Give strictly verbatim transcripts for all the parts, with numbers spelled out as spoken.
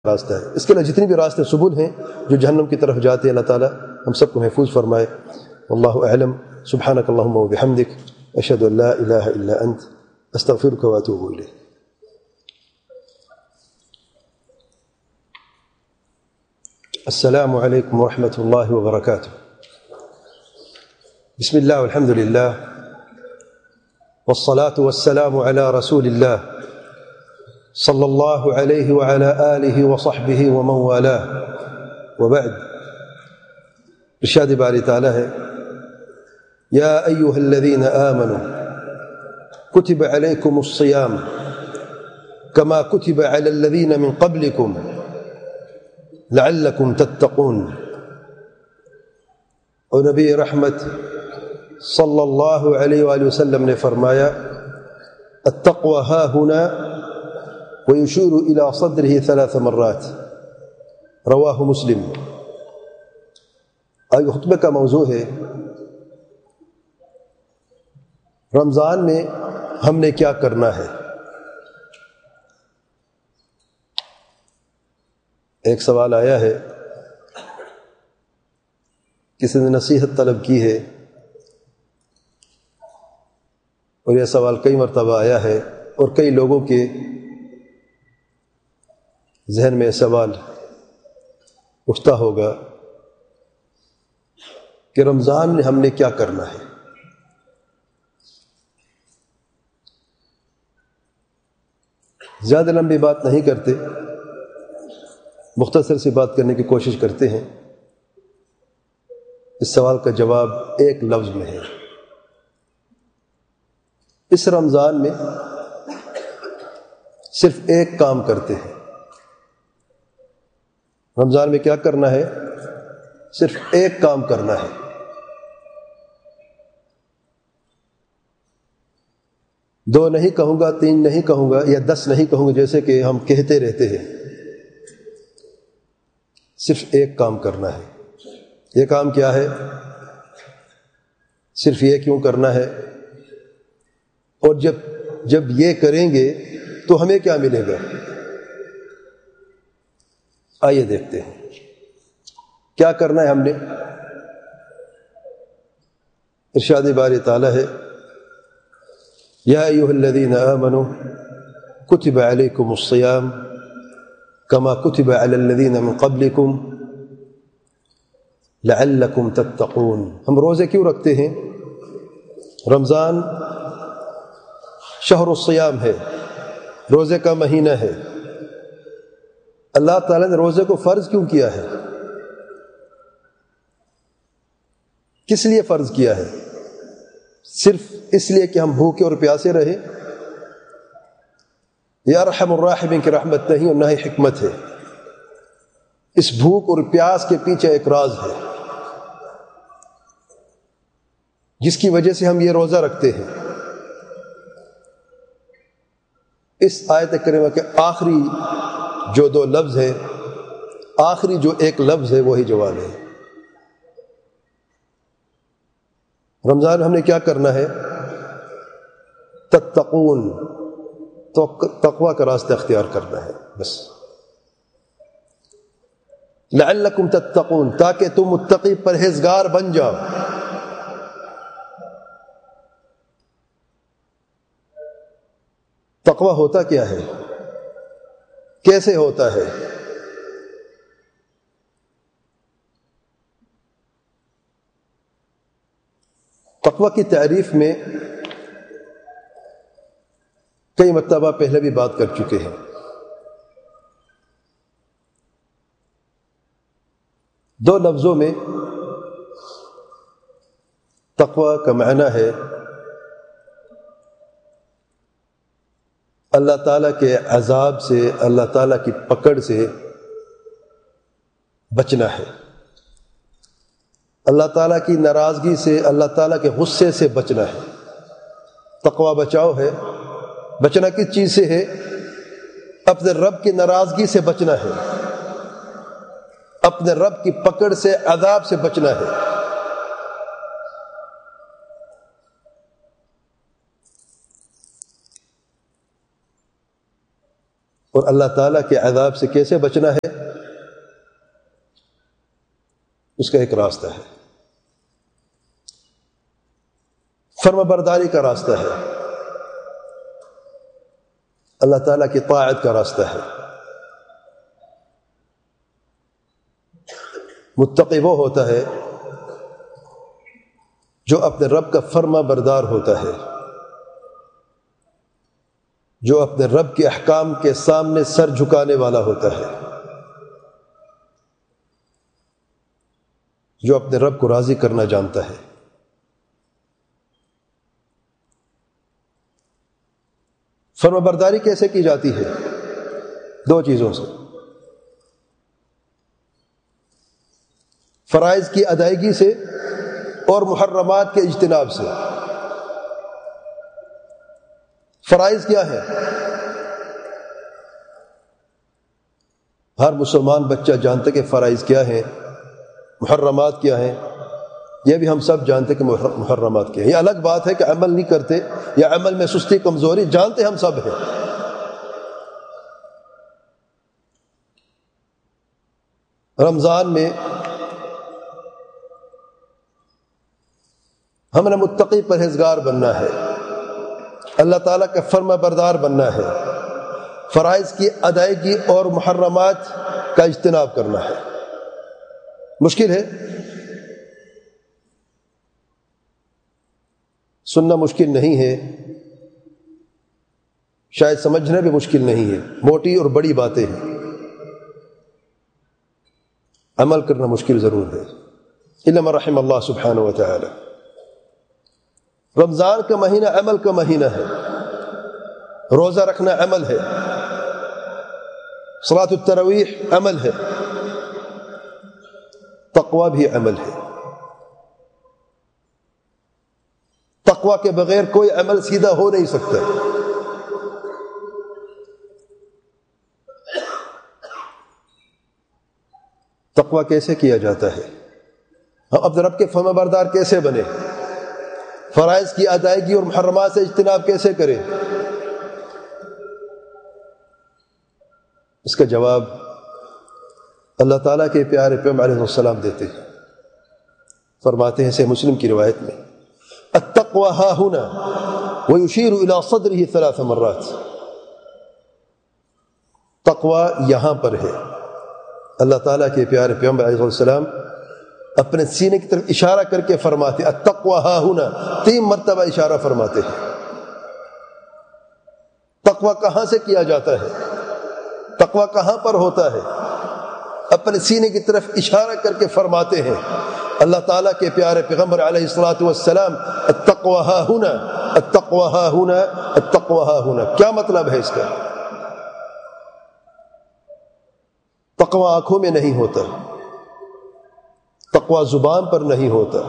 راستہ ہے. اس کے علاوہ جتنی بھی راستے سبل ہیں جو جہنم کی طرف جاتے ہیں، اللہ تعالیٰ ہم سب کو محفوظ فرمائے. واللہ اعلم. سبحانک اللہم و بحمدک، اشہد ان لا الہ الا انت، استغفرک و اتوب الیک. السلام علیکم ورحمۃ اللہ وبرکاتہ. بسم اللہ والحمد للہ والصلاة والسلام علی رسول اللہ صلی اللہ علیہ وعلی آلہ وصحبہ ومن والاه وبعد. ارشاد باری تعالی ہے: یا ایہا الذین آمنوا کتب علیکم الصیام کما کتب علی الذین من قبلکم لعلکم تتقون. اور نبی رحمت صلی اللہ علیہ وآلہ وسلم نے فرمایا: التقوى ها هنا ويشير إلى صدره ثلاث مرات. رواہ مسلم. آج خطبہ کا موضوع ہے رمضان میں ہم نے کیا کرنا ہے. ایک سوال آیا ہے، کسی نے نصیحت طلب کی ہے، اور یہ سوال کئی مرتبہ آیا ہے، اور کئی لوگوں کے ذہن میں سوال اٹھتا ہوگا کہ رمضان میں ہم نے کیا کرنا ہے. زیادہ لمبی بات نہیں کرتے، مختصر سی بات کرنے کی کوشش کرتے ہیں. اس سوال کا جواب ایک لفظ میں ہے. اس رمضان میں صرف ایک کام کرتے ہیں. رمضان میں کیا کرنا ہے؟ صرف ایک کام کرنا ہے. دو نہیں کہوں گا، تین نہیں کہوں گا، یا دس نہیں کہوں گا جیسے کہ ہم کہتے رہتے ہیں. صرف ایک کام کرنا ہے. یہ کام کیا ہے؟ صرف یہ کیوں کرنا ہے؟ اور جب جب یہ کریں گے تو ہمیں کیا ملے گا؟ آئیے دیکھتے ہیں کیا کرنا ہے ہم نے. ارشاد باری تعالی ہے: یا ایھا الذین آمنوا کتب علیکم الصیام کما کتب علی الذین من قبلکم لعلکم تتقون. ہم روزے کیوں رکھتے ہیں؟ رمضان شہر الصیام ہے، روزے کا مہینہ ہے. اللہ تعالیٰ نے روزے کو فرض کیوں کیا ہے؟ کس لیے فرض کیا ہے؟ صرف اس لیے کہ ہم بھوکے اور پیاسے رہیں؟ یا ارحم الراحمین کی رحمت نہیں اور نہ ہی حکمت ہے. اس بھوک اور پیاس کے پیچھے ایک راز ہے جس کی وجہ سے ہم یہ روزہ رکھتے ہیں. اس آیت کریمہ کے آخری جو دو لفظ ہے، آخری جو ایک لفظ ہے وہی جواب ہے. رمضان ہم نے کیا کرنا ہے؟ تتقون، تو تقوی کا راستہ اختیار کرنا ہے. بس لعلکم تتقون، تاکہ تم متقی پرہیزگار بن جاؤ. تقوی ہوتا کیا ہے؟ کیسے ہوتا ہے؟ تقوی کی تعریف میں کئی مرتبہ پہلے بھی بات کر چکے ہیں. دو لفظوں میں تقوی کا معنی ہے اللہ تعالیٰ کے عذاب سے، اللہ تعالیٰ کی پکڑ سے بچنا ہے. اللہ تعالیٰ کی ناراضگی سے، اللہ تعالیٰ کے غصے سے بچنا ہے. تقوی بچاؤ ہے. بچنا کس چیز سے ہے؟ اپنے رب کی ناراضگی سے بچنا ہے، اپنے رب کی پکڑ سے، عذاب سے بچنا ہے. اور اور اللہ تعالیٰ کے عذاب سے کیسے بچنا ہے، اس کا ایک راستہ ہے، فرما برداری کا راستہ ہے، اللہ تعالیٰ کی طاعت کا راستہ ہے۔ متقی وہ ہوتا ہے جو اپنے رب کا فرما بردار ہوتا ہے، جو اپنے رب کے احکام کے سامنے سر جھکانے والا ہوتا ہے، جو اپنے رب کو راضی کرنا جانتا ہے۔ فرما برداری کیسے کی جاتی ہے؟ دو چیزوں سے، فرائض کی ادائیگی سے اور محرمات کے اجتناب سے۔ فرائض کیا ہے؟ ہر مسلمان بچہ جانتا کہ فرائض کیا ہیں، محرمات کیا ہیں، یہ بھی ہم سب جانتے کہ محرمات کیا ہیں۔ یہ الگ بات ہے کہ عمل نہیں کرتے یا عمل میں سستی کمزوری، جانتے ہم سب ہیں۔ رمضان میں ہم نے متقی پرہیزگار بننا ہے، اللہ تعالیٰ کا فرما بردار بننا ہے، فرائض کی ادائیگی اور محرمات کا اجتناب کرنا ہے۔ مشکل ہے، سننا مشکل نہیں ہے، شاید سمجھنا بھی مشکل نہیں ہے، موٹی اور بڑی باتیں ہیں، عمل کرنا مشکل ضرور ہے، الا من رحم اللہ سبحانہ و تعالی۔ رمضان کا مہینہ عمل کا مہینہ ہے، روزہ رکھنا عمل ہے، صلاۃ التراویح عمل ہے، تقوی بھی عمل ہے۔ تقوی کے بغیر کوئی عمل سیدھا ہو نہیں سکتا۔ تقوی کیسے کیا جاتا ہے؟ ہم اپنے رب کے فرما بردار کیسے بنے؟ فرائض کی ادائیگی اور محرمات سے اجتناب کیسے کریں؟ اس کا جواب اللہ تعالیٰ کے پیارے پیغمبر علیہ السلام دیتے ہیں، فرماتے ہیں، صحیح مسلم کی روایت میں، التقوى ها هنا ويشير الى صدره ثلاث مرات۔ تقوی یہاں پر ہے۔ اللہ تعالیٰ کے پیارے پیغمبر علیہ السلام اپنے سینے کی طرف اشارہ کر کے فرماتے، التقوى ها هنا، تین مرتبہ اشارہ فرماتے ہیں۔ تقوی کہاں سے کیا جاتا ہے؟ تقوی کہاں پر ہوتا ہے؟ اپنے سینے کی طرف اشارہ کر کے فرماتے ہیں اللہ تعالیٰ کے پیارے پیغمبر علیہ الصلوۃ والسلام، التقوى ها هنا، التقوى ها هنا، التقوى ها هنا۔ کیا مطلب ہے اس کا؟ تقوی آنکھوں میں نہیں ہوتا، تقوی زبان پر نہیں ہوتا،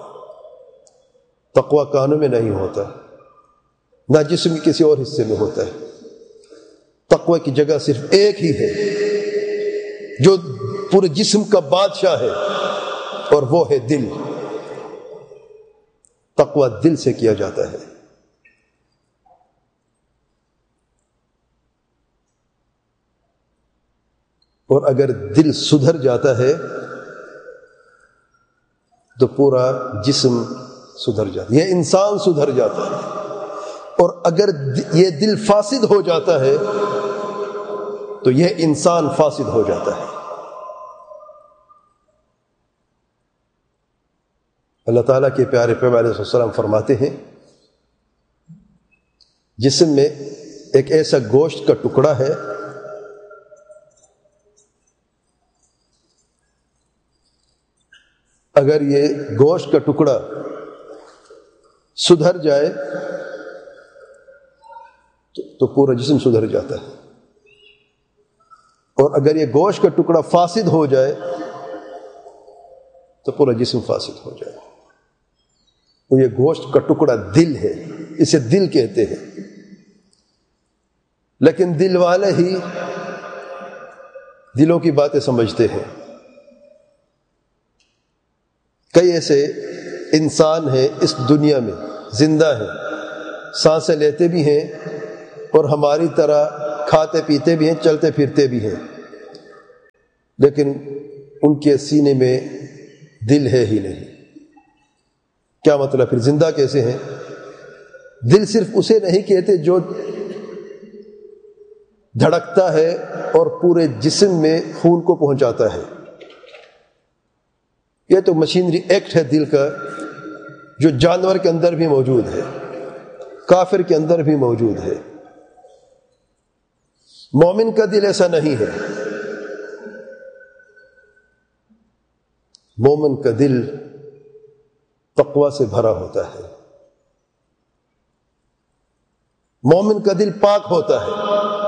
تقوی کانوں میں نہیں ہوتا، نہ جسم کے کسی اور حصے میں ہوتا ہے۔ تقوی کی جگہ صرف ایک ہی ہے جو پورے جسم کا بادشاہ ہے، اور وہ ہے دل۔ تقوی دل سے کیا جاتا ہے۔ اور اگر دل سدھر جاتا ہے تو پورا جسم سدھر جاتا ہے، یہ انسان سدھر جاتا ہے۔ اور اگر یہ دل فاسد ہو جاتا ہے تو یہ انسان فاسد ہو جاتا ہے۔ اللہ تعالیٰ کے پیارے پیغمبر علیہ السلام فرماتے ہیں، جسم میں ایک ایسا گوشت کا ٹکڑا ہے اگر یہ گوشت کا ٹکڑا سدھر جائے تو, تو پورا جسم سدھر جاتا ہے، اور اگر یہ گوشت کا ٹکڑا فاسد ہو جائے تو پورا جسم فاسد ہو جائے۔ وہ یہ گوشت کا ٹکڑا دل ہے، اسے دل کہتے ہیں، لیکن دل والے ہی دلوں کی باتیں سمجھتے ہیں۔ کئی ایسے انسان ہیں اس دنیا میں زندہ ہیں، سانسیں لیتے بھی ہیں اور ہماری طرح کھاتے پیتے بھی ہیں، چلتے پھرتے بھی ہیں، لیکن ان کے سینے میں دل ہے ہی نہیں۔ کیا مطلب؟ پھر زندہ کیسے ہیں؟ دل صرف اسے نہیں کہتے جو دھڑکتا ہے اور پورے جسم میں خون کو پہنچاتا ہے، یہ تو مشینری ایکٹ ہے دل کا، جو جانور کے اندر بھی موجود ہے، کافر کے اندر بھی موجود ہے۔ مومن کا دل ایسا نہیں ہے۔ مومن کا دل تقوی سے بھرا ہوتا ہے، مومن کا دل پاک ہوتا ہے،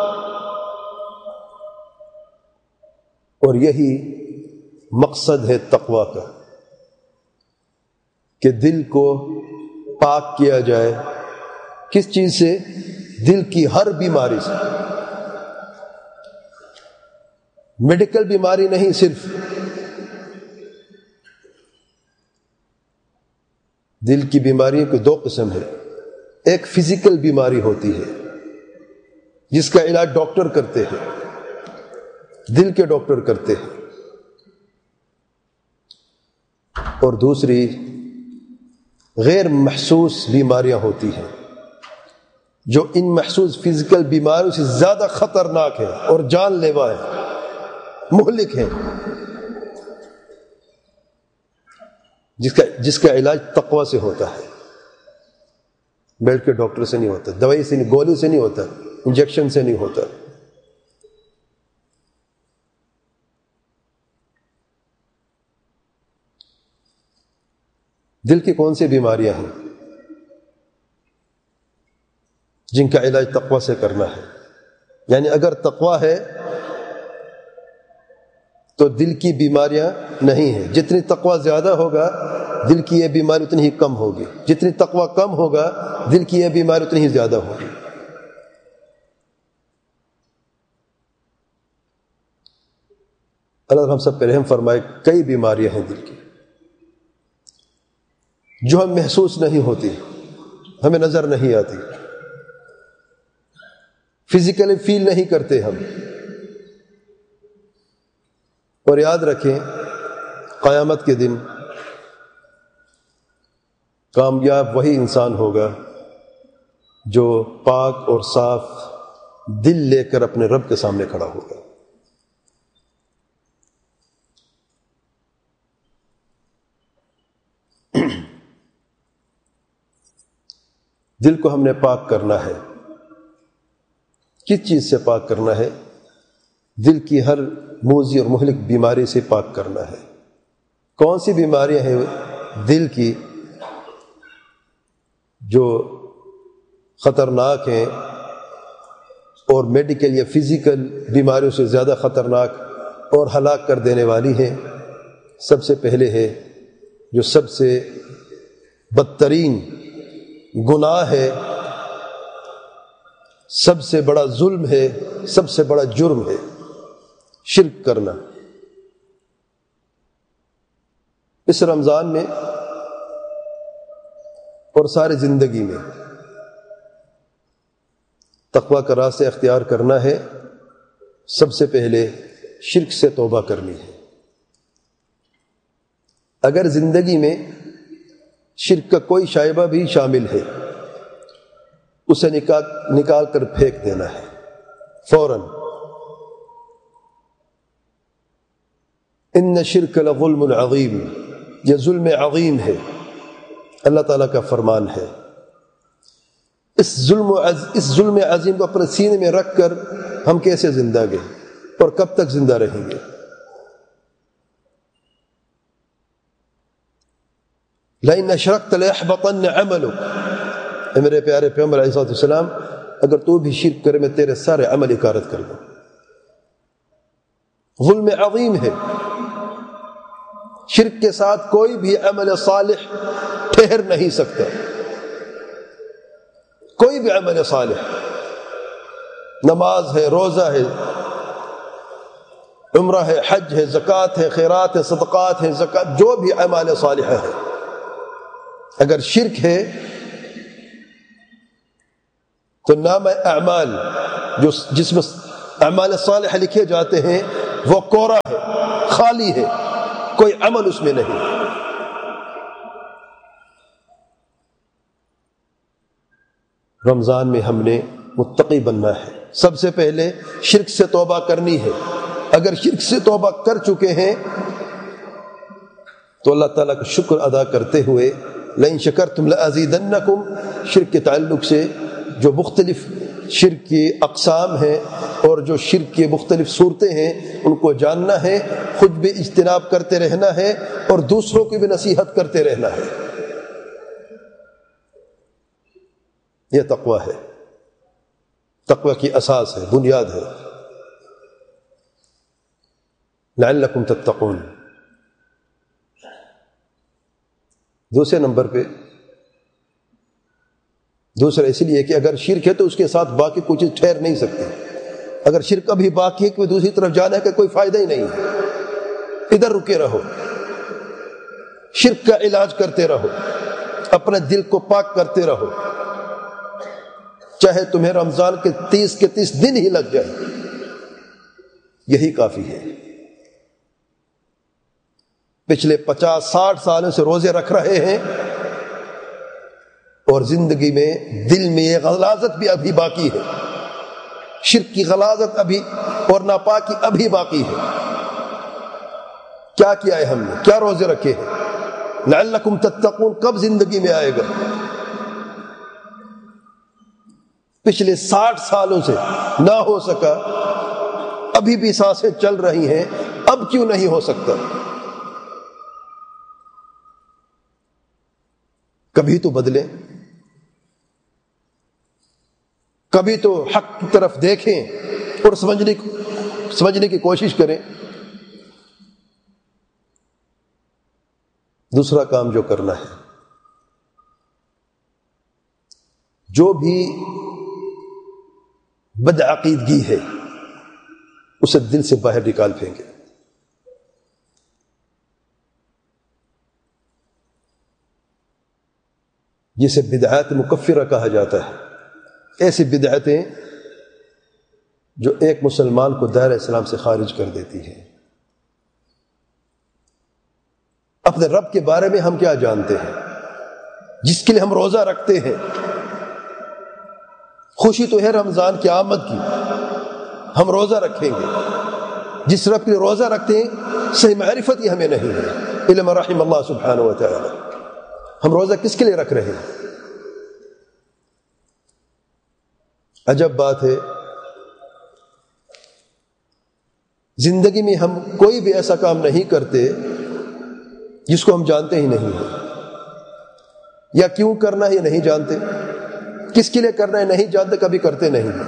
اور یہی مقصد ہے تقوی کا، کہ دل کو پاک کیا جائے۔ کس چیز سے؟ دل کی ہر بیماری سے۔ میڈیکل بیماری نہیں صرف، دل کی بیماریوں کی دو قسم ہے۔ ایک فزیکل بیماری ہوتی ہے جس کا علاج ڈاکٹر کرتے ہیں، دل کے ڈاکٹر کرتے ہیں، اور دوسری غیر محسوس بیماریاں ہوتی ہیں جو ان محسوس فزیکل بیماریوں سے زیادہ خطرناک ہیں اور جان لیوا ہیں، مہلک ہیں، جس کا جس کا علاج تقوی سے ہوتا ہے، بیٹھ کے ڈاکٹر سے نہیں ہوتا، دوائی سے نہیں، گولی سے نہیں ہوتا، انجیکشن سے نہیں ہوتا۔ دل کی کون سی بیماریاں ہیں جن کا علاج تقوی سے کرنا ہے؟ یعنی اگر تقوی ہے تو دل کی بیماریاں نہیں ہیں۔ جتنی تقوی زیادہ ہوگا دل کی یہ بیماری اتنی ہی کم ہوگی، جتنی تقوی کم ہوگا دل کی یہ بیماری اتنی ہی زیادہ ہوگی۔ اللہ ہم سب پہ رحم فرمائے۔ کئی بیماریاں ہیں دل کی جو ہم محسوس نہیں ہوتی، ہمیں نظر نہیں آتی، فزیکلی فیل نہیں کرتے ہم۔ اور یاد رکھیں قیامت کے دن کامیاب وہی انسان ہوگا جو پاک اور صاف دل لے کر اپنے رب کے سامنے کھڑا ہوگا۔ دل کو ہم نے پاک کرنا ہے۔ کس چیز سے پاک کرنا ہے؟ دل کی ہر موذی اور مہلک بیماری سے پاک کرنا ہے۔ کون سی بیماریاں ہیں دل کی جو خطرناک ہیں اور میڈیکل یا فزیکل بیماریوں سے زیادہ خطرناک اور ہلاک کر دینے والی ہیں؟ سب سے پہلے ہے جو سب سے بدترین گناہ ہے، سب سے بڑا ظلم ہے، سب سے بڑا جرم ہے، شرک کرنا۔ اس رمضان میں اور ساری زندگی میں تقوی کا راستہ اختیار کرنا ہے۔ سب سے پہلے شرک سے توبہ کرنی ہے۔ اگر زندگی میں شرک کا کوئی شائبہ بھی شامل ہے اسے نکال نکال کر پھینک دینا ہے فوراً۔ ان شرک لظلم عظیم، یہ ظلم عظیم ہے، اللہ تعالیٰ کا فرمان ہے۔ اس ظلم عز... اس ظلم عظیم کو اپنے سینے میں رکھ کر ہم کیسے زندہ گے اور کب تک زندہ رہیں گے؟ لئن اشرکت لیحبطن عملک، اے میرے پیارے پیغمبر علیہ الصلوۃ والسلام، اگر تو بھی شرک کرے میں تیرے سارے عمل اکارت کر دوں۔ ظلم عظیم ہے۔ شرک کے ساتھ کوئی بھی عمل صالح ٹھہر نہیں سکتا، کوئی بھی عمل صالح، نماز ہے، روزہ ہے، عمرہ ہے، حج ہے، زکوٰۃ ہے، خیرات ہے، صدقات ہے، زکوٰۃ، جو بھی اعمال صالحہ ہے، اگر شرک ہے تو نام اعمال جو جس میں اعمال صالحہ لکھے جاتے ہیں وہ کورا ہے، خالی ہے، کوئی عمل اس میں نہیں۔ رمضان میں ہم نے متقی بننا ہے۔ سب سے پہلے شرک سے توبہ کرنی ہے۔ اگر شرک سے توبہ کر چکے ہیں تو اللہ تعالیٰ کا شکر ادا کرتے ہوئے لئن شکرتم لازیدنکم، شرک کے تعلق سے جو مختلف شرک کی اقسام ہیں اور جو شرک کی مختلف صورتیں ہیں ان کو جاننا ہے، خود بھی اجتناب کرتے رہنا ہے اور دوسروں کی بھی نصیحت کرتے رہنا ہے۔ یہ تقوی ہے، تقوی کی اساس ہے، بنیاد ہے۔ لعلکم تتقون۔ دوسرے نمبر پہ، دوسرا اس لیے کہ اگر شرک ہے تو اس کے ساتھ باقی کوئی چیز ٹھہر نہیں سکتی۔ اگر شرک ابھی باقی ہے کہ دوسری طرف جانے کا کوئی فائدہ ہی نہیں ہے، ادھر رکے رہو، شرک کا علاج کرتے رہو، اپنے دل کو پاک کرتے رہو، چاہے تمہیں رمضان کے تیس کے تیس دن ہی لگ جائے، یہی کافی ہے۔ پچھلے پچاس ساٹھ سالوں سے روزے رکھ رہے ہیں اور زندگی میں دل میں یہ غلاظت بھی ابھی باقی ہے، شرک کی غلاظت ابھی اور ناپاکی ابھی باقی ہے۔ کیا کیا ہے ہم نے؟ کیا روزے رکھے ہیں؟ لعلکم تتقون کب زندگی میں آئے گا؟ پچھلے ساٹھ سالوں سے نہ ہو سکا، ابھی بھی سانسیں چل رہی ہیں، اب کیوں نہیں ہو سکتا؟ کبھی تو بدلیں، کبھی تو حق کی طرف دیکھیں اور سمجھنے سمجھنے کی کوشش کریں۔ دوسرا کام جو کرنا ہے، جو بھی بدعقیدگی ہے اسے دل سے باہر نکال پھینکیں۔ جسے بدعات مکفرہ کہا جاتا ہے، ایسی بدعتیں جو ایک مسلمان کو دائرہ اسلام سے خارج کر دیتی ہیں۔ اپنے رب کے بارے میں ہم کیا جانتے ہیں؟ جس کے لیے ہم روزہ رکھتے ہیں، خوشی تو ہے رمضان کی آمد کی، ہم روزہ رکھیں گے۔ جس رب کے لیے روزہ رکھتے ہیں صحیح معرفت ہی ہمیں نہیں ہے، علم رحم اللہ سبحانہ و تعالی۔ ہم روزہ کس کے لیے رکھ رہے ہیں؟ عجب بات ہے، زندگی میں ہم کوئی بھی ایسا کام نہیں کرتے جس کو ہم جانتے ہی نہیں ہیں، یا کیوں کرنا ہے نہیں جانتے، کس کے لیے کرنا ہے نہیں جانتے، کبھی کرتے نہیں ہیں۔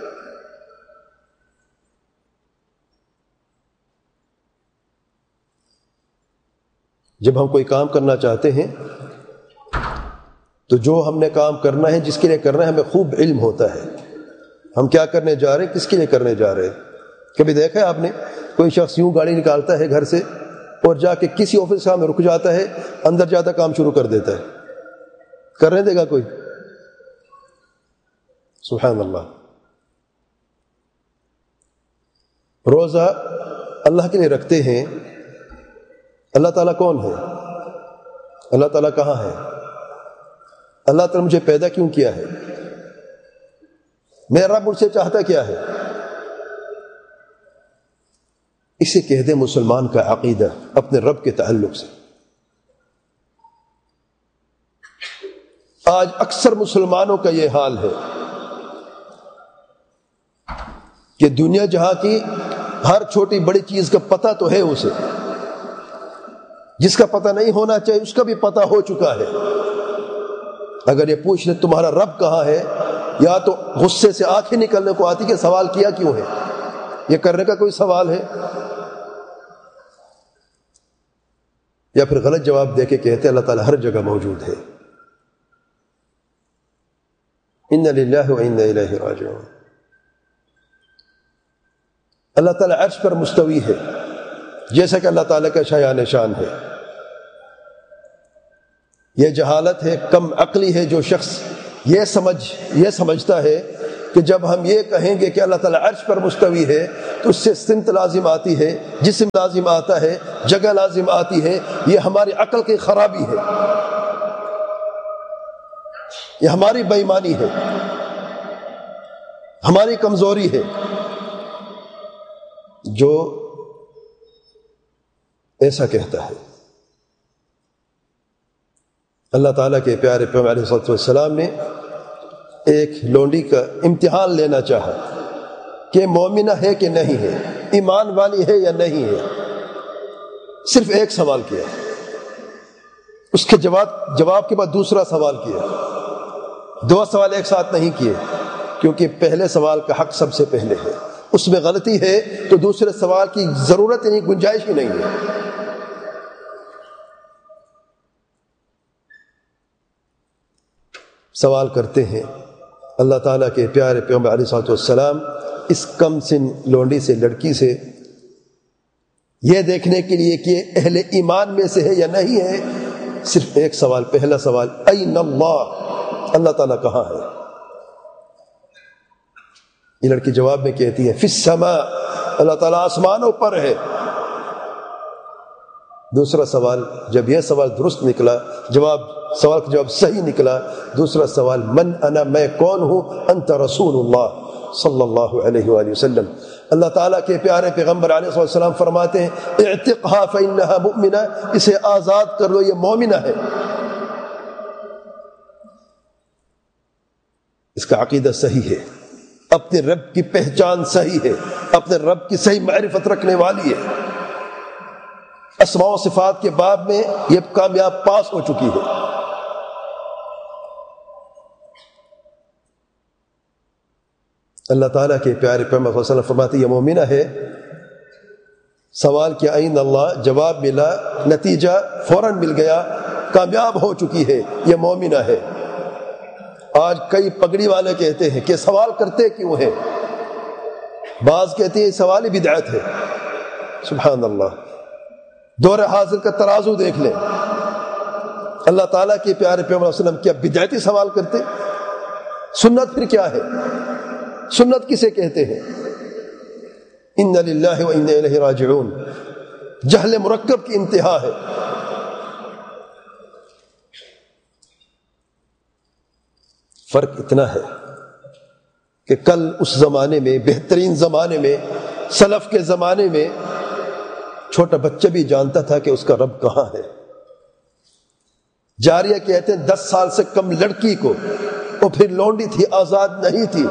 جب ہم کوئی کام کرنا چاہتے ہیں تو جو ہم نے کام کرنا ہے، جس کے لیے کرنا ہے، ہمیں خوب علم ہوتا ہے ہم کیا کرنے جا رہے ہیں، کس کے لیے کرنے جا رہے ہیں۔ کبھی دیکھا ہے آپ نے کوئی شخص یوں گاڑی نکالتا ہے گھر سے اور جا کے کسی آفس میں رک جاتا ہے، اندر جاتا کام شروع کر دیتا ہے؟ کرنے دے گا کوئی؟ سبحان اللہ۔ روزہ اللہ کے لیے رکھتے ہیں۔ اللہ تعالیٰ کون ہے؟ اللہ تعالیٰ کہاں ہے؟ اللہ تعالیٰ مجھے پیدا کیوں کیا ہے؟ میرا رب مجھ سے چاہتا کیا ہے؟ اسے کہہ دے مسلمان کا عقیدہ اپنے رب کے تعلق سے۔ آج اکثر مسلمانوں کا یہ حال ہے کہ دنیا جہاں کی ہر چھوٹی بڑی چیز کا پتہ تو ہے اسے، جس کا پتہ نہیں ہونا چاہیے اس کا بھی پتہ ہو چکا ہے۔ اگر یہ پوچھ لیں تمہارا رب کہاں ہے، یا تو غصے سے آنکھیں نکلنے کو آتی کہ سوال کیا کیوں ہے، یہ کرنے کا کوئی سوال ہے، یا پھر غلط جواب دے کے کہتے اللہ تعالیٰ ہر جگہ موجود ہے۔ انا للہ و انا الیہ راجعون۔ اللہ تعالیٰ عرش پر مستوی ہے، جیسا کہ اللہ تعالیٰ کا شایان شان ہے۔ یہ جہالت ہے، کم عقلی ہے جو شخص یہ سمجھ یہ سمجھتا ہے کہ جب ہم یہ کہیں گے کہ اللہ تعالیٰ عرش پر مستوی ہے تو اس سے سمت لازم آتی ہے، جسم لازم آتا ہے، جگہ لازم آتی ہے. یہ ہماری عقل کی خرابی ہے، یہ ہماری بے ایمانی ہے، ہماری کمزوری ہے. جو ایسا کہتا ہے، اللہ تعالیٰ کے پیارے پیغمبر علیہ الصلوۃ والسلام نے ایک لونڈی کا امتحان لینا چاہا کہ مومنہ ہے کہ نہیں ہے، ایمان والی ہے یا نہیں ہے. صرف ایک سوال کیا، اس کے جواب جواب کے بعد دوسرا سوال کیا. دو سوال ایک ساتھ نہیں کیے، کیونکہ پہلے سوال کا حق سب سے پہلے ہے. اس میں غلطی ہے تو دوسرے سوال کی ضرورت نہیں، گنجائش ہی نہیں ہے. سوال کرتے ہیں اللہ تعالیٰ کے پیارے پیغمبر علیہ الصلوۃ والسلام اس کم سن لونڈی سے، لڑکی سے، یہ دیکھنے کے لیے کہ اہل ایمان میں سے ہے یا نہیں ہے. صرف ایک سوال، پہلا سوال، این اللہ، اللہ تعالیٰ کہاں ہے؟ یہ لڑکی جواب میں کہتی ہے فی السماء، اللہ تعالیٰ آسمانوں پر ہے. دوسرا سوال، جب یہ سوال درست نکلا، جواب سوال کا جواب صحیح نکلا، دوسرا سوال من انا، میں کون ہوں؟ انت رسول اللہ صلی اللہ علیہ وآلہ وسلم. اللہ تعالیٰ کے پیارے پیغمبر علیہ السلام فرماتے ہیں اعتقها فإنها مؤمنہ، اسے آزاد کر لو، یہ مومنہ ہے. اس کا عقیدہ صحیح ہے، اپنے رب کی پہچان صحیح ہے، اپنے رب کی صحیح معرفت رکھنے والی ہے. اسماء و صفات کے باب میں یہ کامیاب پاس ہو چکی ہے. اللہ تعالیٰ کے پیارے پیغمبر صلی اللہ علیہ وسلم فرماتے یہ مومنہ ہے. سوال کیا این اللہ، جواب ملا، نتیجہ فوراً مل گیا، کامیاب ہو چکی ہے، یہ مومنہ ہے. آج کئی پگڑی والے کہتے ہیں کہ سوال کرتے کیوں ہیں؟ بعض کہتے ہیں سوال ہی بدعت ہے. سبحان اللہ، دور حاضر کا ترازو دیکھ لیں. اللہ تعالیٰ کے پیارے پیغمبر صلی اللہ علیہ وسلم کیا بدعتی سوال کرتے؟ سنت پھر کیا ہے؟ سنت کسے کہتے ہیں؟ انا للہ و انا الیہ راجعون. جہل مرکب کی انتہا ہے. فرق اتنا ہے کہ کل اس زمانے میں، بہترین زمانے میں، سلف کے زمانے میں، چھوٹا بچہ بھی جانتا تھا کہ اس کا رب کہاں ہے. جاریہ کہتے ہیں دس سال سے کم لڑکی کو، وہ پھر لونڈی تھی، آزاد نہیں تھی،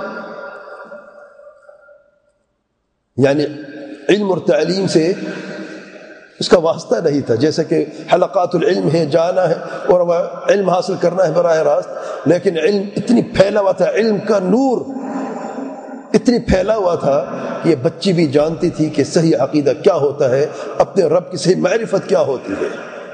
یعنی علم اور تعلیم سے اس کا واسطہ نہیں تھا. جیسے کہ حلقات العلم ہے، جانا ہے اور وہ علم حاصل کرنا ہے براہ راست، لیکن علم اتنی پھیلا ہوا تھا، علم کا نور اتنی پھیلا ہوا تھا کہ یہ بچی بھی جانتی تھی کہ صحیح عقیدہ کیا ہوتا ہے، اپنے رب کی صحیح معرفت کیا ہوتی ہے.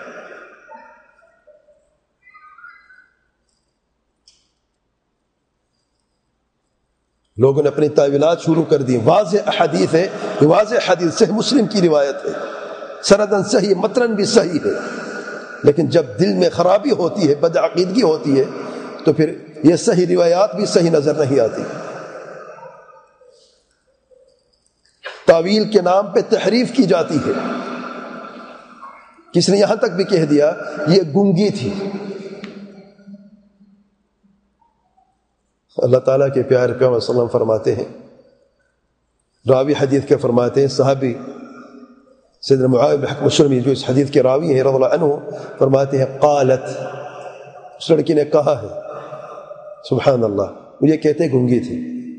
لوگوں نے اپنی تعویلات شروع کر دی. واضح احادیث ہے، واضح حدیث صحیح مسلم کی روایت ہے، سندن صحیح، متن بھی صحیح ہے، لیکن جب دل میں خرابی ہوتی ہے، بدعقیدگی ہوتی ہے، تو پھر یہ صحیح روایات بھی صحیح نظر نہیں آتی. تعویل کے نام پہ تحریف کی جاتی ہے. کس نے یہاں تک بھی کہہ دیا یہ گنگی تھی. اللہ تعالیٰ کے پیارے پیغمبر صلی اللہ علیہ وسلم فرماتے ہیں، راوی حدیث کے فرماتے ہیں، صحابی سیدنا معاویہ بن حکم السلمی جو اس حدیث کے راوی ہیں رضی اللہ عنہ، فرماتے ہیں قالت، اس لڑکی نے کہا ہے، سبحان اللہ، مجھے کہتے گنگی تھی.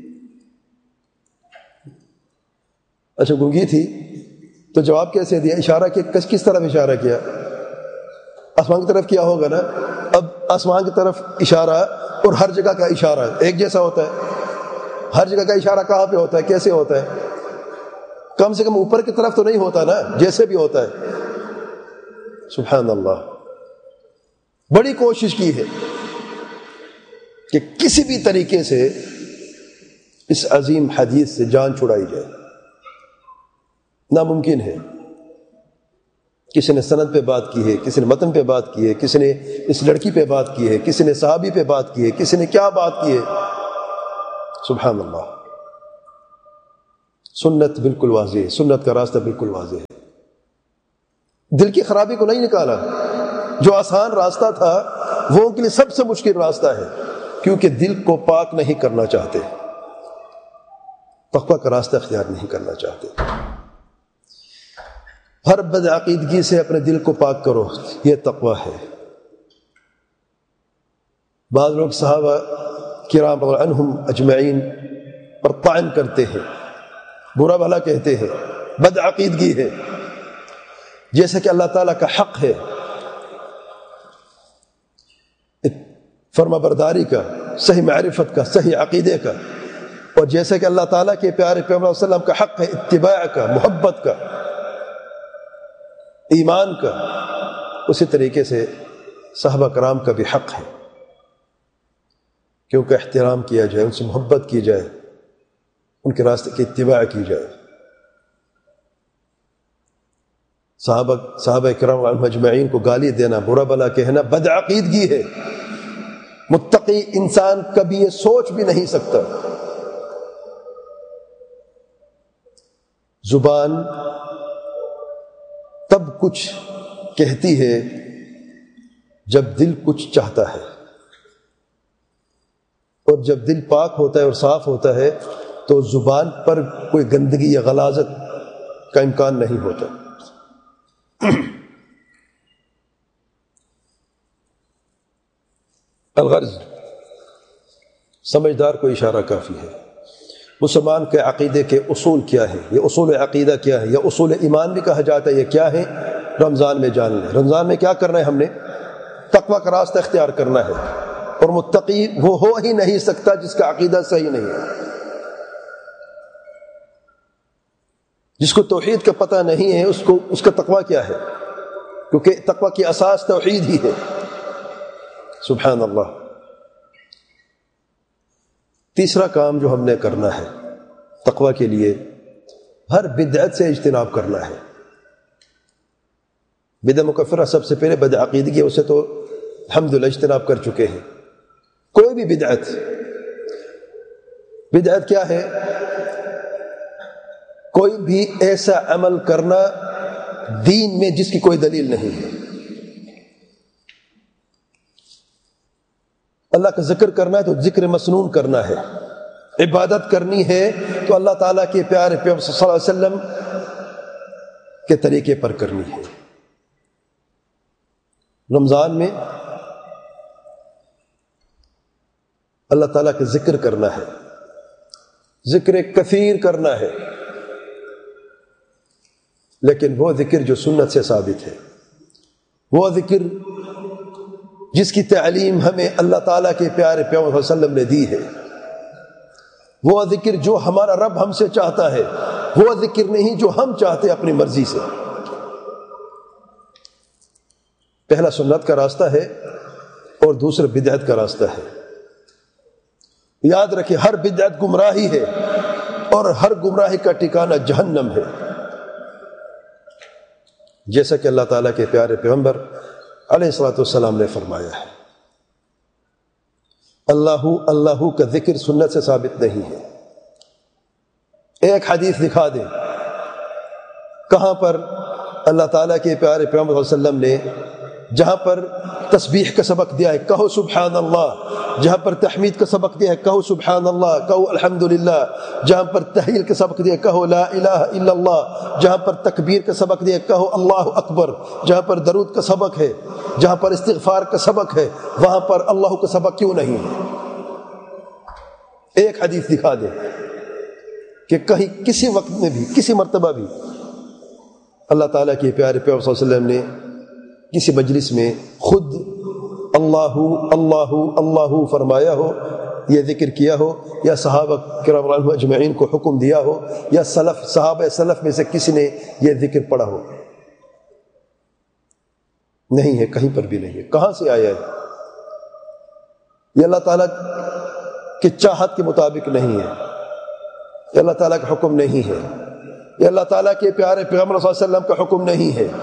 اچھا گنگی تھی تو جواب کیسے دیا؟ اشارہ کیا، کس کس طرف اشارہ کیا؟ آسمان کی طرف کیا ہوگا نا. اب آسمان کی طرف اشارہ اور ہر جگہ کا اشارہ ایک جیسا ہوتا ہے؟ ہر جگہ کا اشارہ کہاں پہ ہوتا ہے، کیسے ہوتا ہے؟ کم سے کم اوپر کی طرف تو نہیں ہوتا نا، جیسے بھی ہوتا ہے. سبحان اللہ، بڑی کوشش کی ہے کہ کسی بھی طریقے سے اس عظیم حدیث سے جان چھڑائی جائے. ناممکن ہے. کسی نے سند پہ بات کی ہے، کسی نے متن پہ بات کی ہے، کسی نے اس لڑکی پہ بات کی ہے، کسی نے صحابی پہ بات کی ہے، کسی نے کیا بات کی ہے. سبحان اللہ. سنت بالکل واضح ہے، سنت کا راستہ بالکل واضح ہے. دل کی خرابی کو نہیں نکالا. جو آسان راستہ تھا وہ ان کے لیے سب سے مشکل راستہ ہے، کیونکہ دل کو پاک نہیں کرنا چاہتے، تقویٰ کا راستہ اختیار نہیں کرنا چاہتے. ہر بدعقیدگی سے اپنے دل کو پاک کرو، یہ تقویٰ ہے. بعض لوگ صحابہ کرام رضی اللہ عنہم اجمعین پر طعن کرتے ہیں، برا بھلا کہتے ہیں، بدعقیدگی ہے، جیسے کہ اللہ تعالیٰ کا حق ہے فرما برداری کا، صحیح معرفت کا، صحیح عقیدے کا، اور جیسے کہ اللہ تعالیٰ کے پیارے پیغمبر صلی اللہ علیہ وسلم کا حق ہے اتباع کا، محبت کا، ایمان کا، اسی طریقے سے صحابہ کرام کا بھی حق ہے کہ ان کا احترام کیا جائے، ان سے محبت کی جائے، ان کے راستے کی اتباع کی جائے. صحابہ صحابہ کرام اجمعین کو گالی دینا، برا بھلا کہنا بدعقیدگی ہے. متقی انسان کبھی یہ سوچ بھی نہیں سکتا. زبان تب کچھ کہتی ہے جب دل کچھ چاہتا ہے، اور جب دل پاک ہوتا ہے اور صاف ہوتا ہے تو زبان پر کوئی گندگی یا غلاظت کا امکان نہیں ہوتا. الغرض، سمجھدار کو اشارہ کافی ہے. مسلمان کے عقیدے کے اصول کیا ہے، یہ اصول عقیدہ کیا ہے، یہ اصول ایمان بھی کہا جاتا ہے، یہ کیا ہے رمضان میں جان لیں. رمضان میں کیا کرنا ہے؟ ہم نے تقویٰ کا راستہ اختیار کرنا ہے، اور متقی وہ ہو ہی نہیں سکتا جس کا عقیدہ صحیح نہیں ہے، جس کو توحید کا پتہ نہیں ہے. اس کو اس کا تقویٰ کیا ہے؟ کیونکہ تقویٰ کی اساس توحید ہی ہے. سبحان اللہ. تیسرا کام جو ہم نے کرنا ہے تقویٰ کے لیے، ہر بدعت سے اجتناب کرنا ہے. بدعت مکفرہ سب سے پہلے بدعقیدگی، اسے تو الحمدللہ اجتناب کر چکے ہیں. کوئی بھی بدعت، بدعت کیا ہے؟ کوئی بھی ایسا عمل کرنا دین میں جس کی کوئی دلیل نہیں ہے. اللہ کا ذکر کرنا ہے تو ذکر مسنون کرنا ہے. عبادت کرنی ہے تو اللہ تعالیٰ کے پیارے پیغمبر صلی اللہ علیہ وسلم کے طریقے پر کرنی ہے. رمضان میں اللہ تعالیٰ کا ذکر کرنا ہے، ذکر کثیر کرنا ہے، لیکن وہ ذکر جو سنت سے ثابت ہے، وہ ذکر جس کی تعلیم ہمیں اللہ تعالیٰ کے پیارے پیغمبر صلی اللہ علیہ وسلم نے دی ہے، وہ ذکر جو ہمارا رب ہم سے چاہتا ہے، وہ ذکر نہیں جو ہم چاہتے اپنی مرضی سے. پہلا سنت کا راستہ ہے اور دوسرا بدعت کا راستہ ہے. یاد رکھیں، ہر بدعت گمراہی ہے اور ہر گمراہی کا ٹھکانہ جہنم ہے، جیسا کہ اللہ تعالیٰ کے پیارے پیغمبر علیہ الصلوۃ والسلام نے فرمایا ہے. اللہ اللہ کا ذکر سنت سے ثابت نہیں ہے. ایک حدیث دکھا دیں کہاں پر اللہ تعالیٰ کے پیارے پیغمبر صلی اللہ علیہ وسلم نے جہاں پر تسبیح کا سبق دیا ہے کہو سبحان اللہ، جہاں پر تحمید کا سبق دیا ہے کہو سبحان اللہ، کہو الحمدللہ، جہاں پر تحلیل کا سبق دیا ہے کہو لا الہ الا اللہ، جہاں پر تکبیر کا سبق دیا ہے کہو اللہ اکبر، جہاں پر درود کا سبق ہے، جہاں پر استغفار کا سبق ہے، وہاں پر اللہ کا سبق کیوں نہیں ہے؟ ایک حدیث دکھا دیں کہ کہیں کسی وقت میں بھی، کسی مرتبہ بھی اللہ تعالیٰ کے پیارے پیغمبر صلی اللہ علیہ وسلم نے کسی مجلس میں خود اللہ اللہ اللہ فرمایا ہو، یہ ذکر کیا ہو، یا صحابہ کرام عنہم اجمعین کو حکم دیا ہو، یا سلف صحابہ سلف میں سے کسی نے یہ ذکر پڑھا ہو؟ نہیں ہے، کہیں پر بھی نہیں ہے. کہاں سے آیا ہے؟ یہ اللہ تعالیٰ کی چاہت کے مطابق نہیں ہے، یہ اللہ تعالیٰ کا حکم نہیں ہے، یہ اللہ تعالیٰ کے پیارے پیغمبر صلی اللہ علیہ وسلم کا حکم نہیں ہے.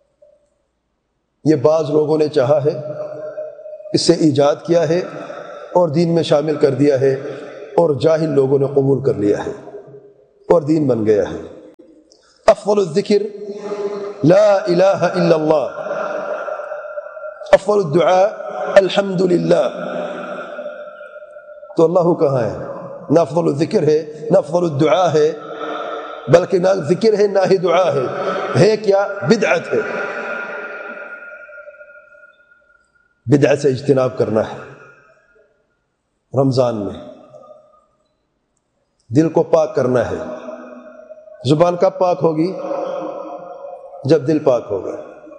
یہ بعض لوگوں نے چاہا ہے، اس سے ایجاد کیا ہے اور دین میں شامل کر دیا ہے، اور جاہل لوگوں نے قبول کر لیا ہے اور دین بن گیا ہے۔ افضل الذکر لا الہ الا اللہ، افضل الدعاء الحمد للہ۔ تو اللہ کہاں ہے؟ نہ افضل الذکر ہے، نہ افضل الدعاء ہے، بلکہ نہ ذکر ہے نہ ہی دعا ہے۔ ہے کیا؟ بدعت ہے۔ بدعت سے اجتناب کرنا ہے۔ رمضان میں دل کو پاک کرنا ہے۔ زبان کب پاک ہوگی؟ جب دل پاک ہوگا۔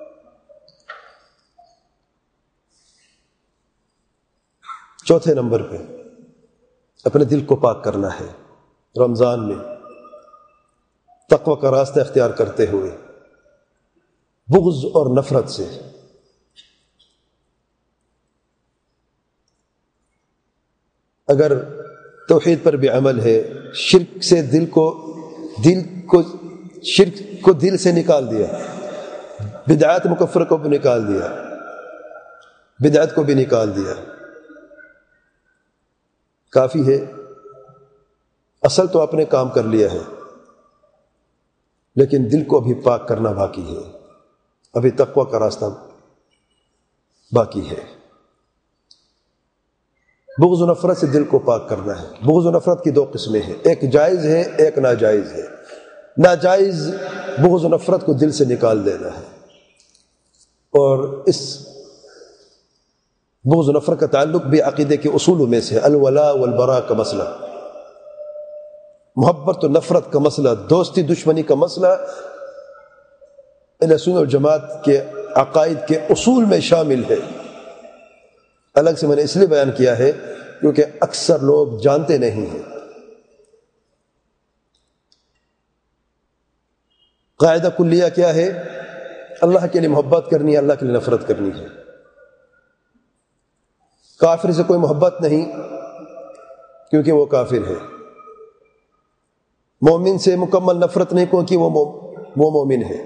چوتھے نمبر پہ اپنے دل کو پاک کرنا ہے رمضان میں، تقوی کا راستہ اختیار کرتے ہوئے، بغض اور نفرت سے۔ اگر توحید پر بھی عمل ہے، شرک سے دل کو دل کو شرک کو دل سے نکال دیا، بدعات مکفر کو بھی نکال دیا، بدعت کو بھی نکال دیا، کافی ہے۔ اصل تو اپنے کام کر لیا ہے، لیکن دل کو ابھی پاک کرنا باقی ہے، ابھی تقوی کا راستہ باقی ہے۔ بغض و نفرت سے دل کو پاک کرنا ہے۔ بغض و نفرت کی دو قسمیں ہیں، ایک جائز ہے، ایک ناجائز ہے۔ ناجائز بغض و نفرت کو دل سے نکال دینا ہے، اور اس بغض و نفرت کا تعلق بھی عقیدے کے اصولوں میں سے الولاء والبراء کا مسئلہ، محبت و نفرت کا مسئلہ، دوستی دشمنی کا مسئلہ اہل سنت والجماعت کے عقائد کے اصول میں شامل ہے۔ الگ سے میں نے اس لیے بیان کیا ہے کیونکہ اکثر لوگ جانتے نہیں ہیں۔ قاعدہ کلیہ کیا ہے؟ اللہ کے لیے محبت کرنی ہے، اللہ کے لیے نفرت کرنی ہے۔ کافر سے کوئی محبت نہیں کیونکہ وہ کافر ہے، مومن سے مکمل نفرت نہیں کیونکہ وہ وہ مومن ہے۔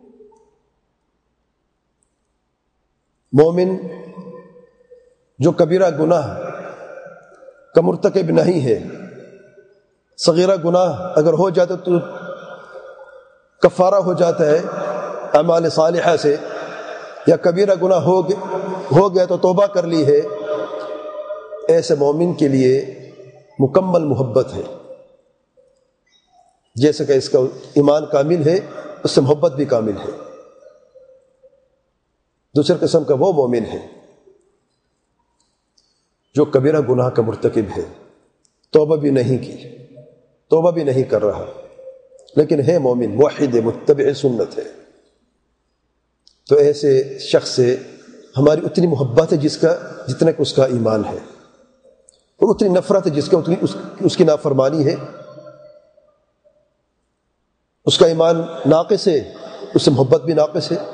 مومن جو کبیرہ گناہ کا مرتکب نہیں ہے، صغیرہ گناہ اگر ہو جاتا تو کفارہ ہو جاتا ہے اعمال صالحہ سے، یا کبیرہ گناہ ہو ہو گیا تو توبہ کر لی ہے، ایسے مومن کے لیے مکمل محبت ہے۔ جیسے کہ اس کا ایمان کامل ہے، اس سے محبت بھی کامل ہے۔ دوسرے قسم کا وہ مومن ہے جو کبیرہ گناہ کا مرتکب ہے، توبہ بھی نہیں کی، توبہ بھی نہیں کر رہا، لیکن ہے مومن، موحد ہے، متبع سنت ہے۔ تو ایسے شخص سے ہماری اتنی محبت ہے جس کا جتنا کہ اس کا ایمان ہے، اور اتنی نفرت ہے جس کا اتنی اس, اس کی نافرمانی ہے۔ اس کا ایمان ناقص ہے، اس سے محبت بھی ناقص ہے۔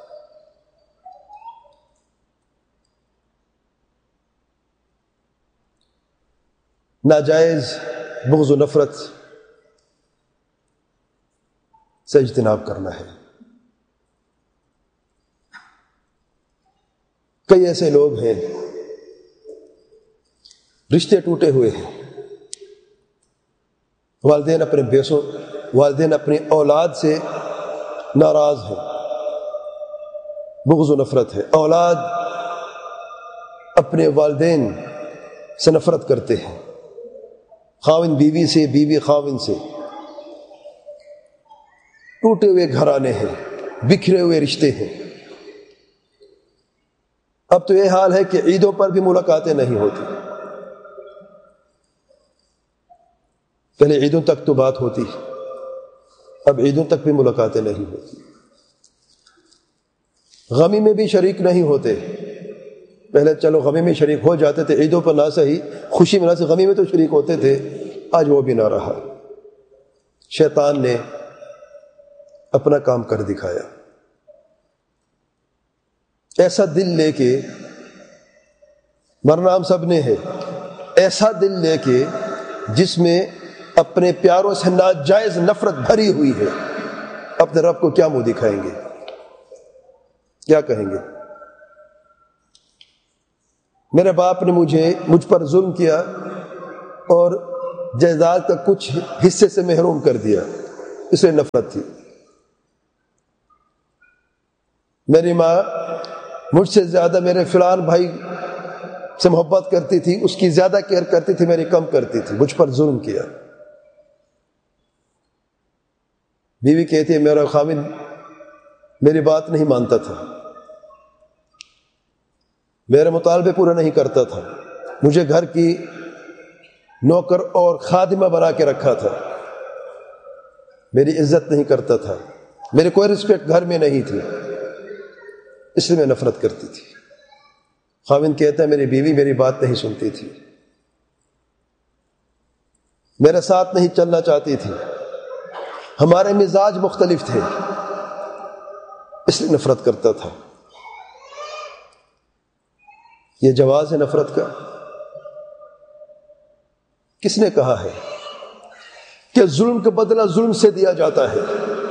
ناجائز بغض و نفرت سے اجتناب کرنا ہے۔ کئی ایسے لوگ ہیں رشتے ٹوٹے ہوئے ہیں، والدین اپنے بیسوں والدین اپنی اولاد سے ناراض ہیں، بغض و نفرت ہے۔ اولاد اپنے والدین سے نفرت کرتے ہیں، خاوند بیوی سے، بیوی خاوند سے۔ ٹوٹے ہوئے گھرانے ہیں، بکھرے ہوئے رشتے ہیں۔ اب تو یہ حال ہے کہ عیدوں پر بھی ملاقاتیں نہیں ہوتی، پہلے عیدوں تک تو بات ہوتی، اب عیدوں تک بھی ملاقاتیں نہیں ہوتی۔ غمی میں بھی شریک نہیں ہوتے، پہلے چلو غمی میں شریک ہو جاتے تھے، عیدوں پر نہ صحیح، خوشی میں نہ صحیح، غمی میں تو شریک ہوتے تھے، آج وہ بھی نہ رہا۔ شیطان نے اپنا کام کر دکھایا۔ ایسا دل لے کے مرنا ہم سب نے ہے، ایسا دل لے کے جس میں اپنے پیاروں سے ناجائز نفرت بھری ہوئی ہے، اپنے رب کو کیا منہ دکھائیں گے؟ کیا کہیں گے؟ میرے باپ نے مجھے مجھ پر ظلم کیا اور جائیداد کا کچھ حصے سے محروم کر دیا، اس لیے نفرت تھی۔ میری ماں مجھ سے زیادہ میرے فلان بھائی سے محبت کرتی تھی، اس کی زیادہ کیئر کرتی تھی، میری کم کرتی تھی، مجھ پر ظلم کیا۔ بیوی کہتی ہے میرا خاوند میری بات نہیں مانتا تھا، میرے مطالبے پورے نہیں کرتا تھا، مجھے گھر کی نوکر اور خادمہ بنا کے رکھا تھا، میری عزت نہیں کرتا تھا، میری کوئی رسپیکٹ گھر میں نہیں تھی، اس لیے میں نفرت کرتی تھی۔ خاوند کہتا ہے میری بیوی میری بات نہیں سنتی تھی، میرے ساتھ نہیں چلنا چاہتی تھی، ہمارے مزاج مختلف تھے، اس لیے نفرت کرتا تھا۔ یہ جواز ہے نفرت کا؟ کس نے کہا ہے کہ ظلم کا بدلہ ظلم سے دیا جاتا ہے؟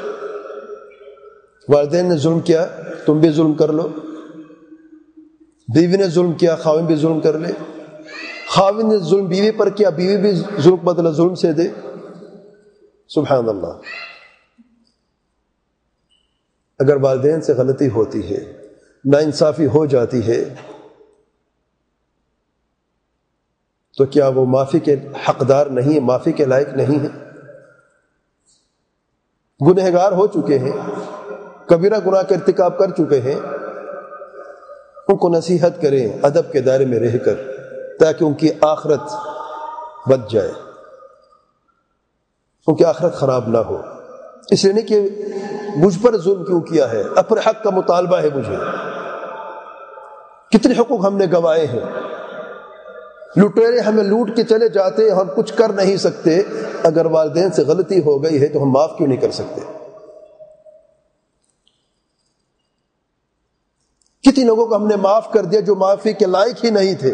والدین نے ظلم کیا تم بھی ظلم کر لو، بیوی نے ظلم کیا خاوند بھی ظلم کر لے، خاوند نے ظلم بیوی پر کیا بیوی بھی ظلم کا بدلہ ظلم سے دے۔ سبحان اللہ۔ اگر والدین سے غلطی ہوتی ہے، ناانصافی ہو جاتی ہے، تو کیا وہ معافی کے حقدار نہیں ہے، معافی کے لائق نہیں ہے؟ گنہگار ہو چکے ہیں، کبیرہ گناہ کا ارتکاب کر چکے ہیں، ان کو نصیحت کریں ادب کے دائرے میں رہ کر، تاکہ ان کی آخرت بچ جائے، ان کی آخرت خراب نہ ہو۔ اس لیے نہیں کہ مجھ پر ظلم کیوں کیا ہے، اپنے حق کا مطالبہ ہے مجھے۔ کتنے حقوق ہم نے گوائے ہیں، لٹیرے ہمیں لوٹ کے چلے جاتے، ہم کچھ کر نہیں سکتے۔ اگر والدین سے غلطی ہو گئی ہے تو ہم معاف کیوں نہیں کر سکتے؟ کتنے لوگوں کو ہم نے معاف کر دیا جو معافی کے لائق ہی نہیں تھے،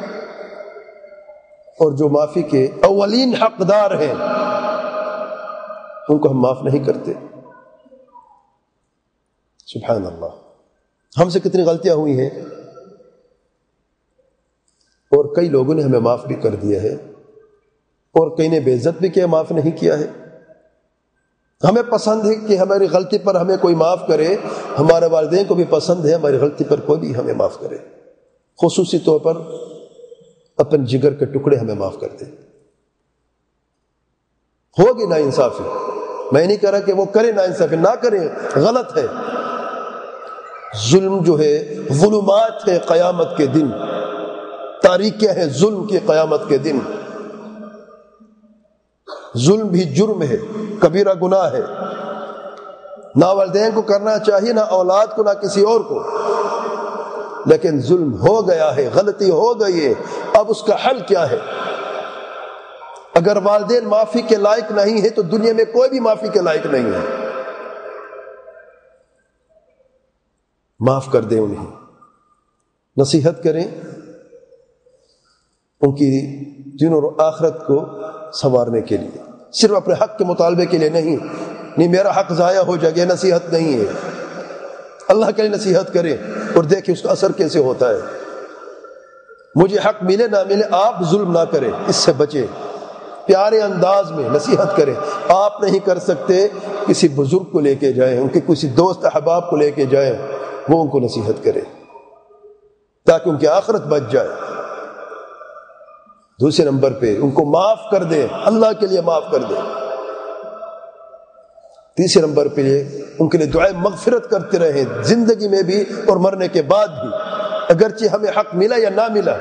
اور جو معافی کے اولین حقدار ہیں ان کو ہم معاف نہیں کرتے۔ سبحان اللہ۔ ہم سے کتنی غلطیاں ہوئی ہیں، اور کئی لوگوں نے ہمیں معاف بھی کر دیا ہے، اور کئی نے بے عزت بھی کیا، معاف نہیں کیا ہے۔ ہمیں پسند ہے کہ ہماری غلطی پر ہمیں کوئی معاف کرے، ہمارے والدین کو بھی پسند ہے ہماری غلطی پر کوئی بھی ہمیں معاف کرے، خصوصی طور پر اپنے جگر کے ٹکڑے ہمیں معاف کر دیں۔ ہوگی نا انصافی، میں نہیں کہہ رہا کہ وہ کرے نا انصافی، نہ کرے، غلط ہے۔ ظلم جو ہے ظلمات ہے، قیامت کے دن تاریکیاں ہیں ظلم کی، قیامت کے دن ظلم بھی جرم ہے، کبیرہ گناہ ہے، نہ والدین کو کرنا چاہیے، نہ اولاد کو، نہ کسی اور کو، لیکن ظلم ہو گیا ہے، غلطی ہو گئی ہے، اب اس کا حل کیا ہے؟ اگر والدین معافی کے لائق نہیں ہے تو دنیا میں کوئی بھی معافی کے لائق نہیں ہے۔ معاف کر دیں انہیں، نصیحت کریں، ان کی دین اور آخرت کو سنوارنے کے لیے، صرف اپنے حق کے مطالبے کے لیے نہیں۔ نہیں میرا حق ضائع ہو جائے گا، نصیحت نہیں ہے۔ اللہ کے لیے نصیحت کریں اور دیکھیں اس کا اثر کیسے ہوتا ہے۔ مجھے حق ملے نہ ملے، آپ ظلم نہ کریں، اس سے بچیں، پیارے انداز میں نصیحت کریں۔ آپ نہیں کر سکتے، کسی بزرگ کو لے کے جائیں، ان کے کسی دوست احباب کو لے کے جائیں، وہ ان کو نصیحت کریں تاکہ ان کی آخرت بچ جائے۔ دوسرے نمبر پہ ان کو معاف کر دیں، اللہ کے لیے معاف کر دیں۔ تیسرے نمبر پہ ان کے لیے دعائے مغفرت کرتے رہیں، زندگی میں بھی اور مرنے کے بعد بھی، اگرچہ ہمیں حق ملا یا نہ ملا،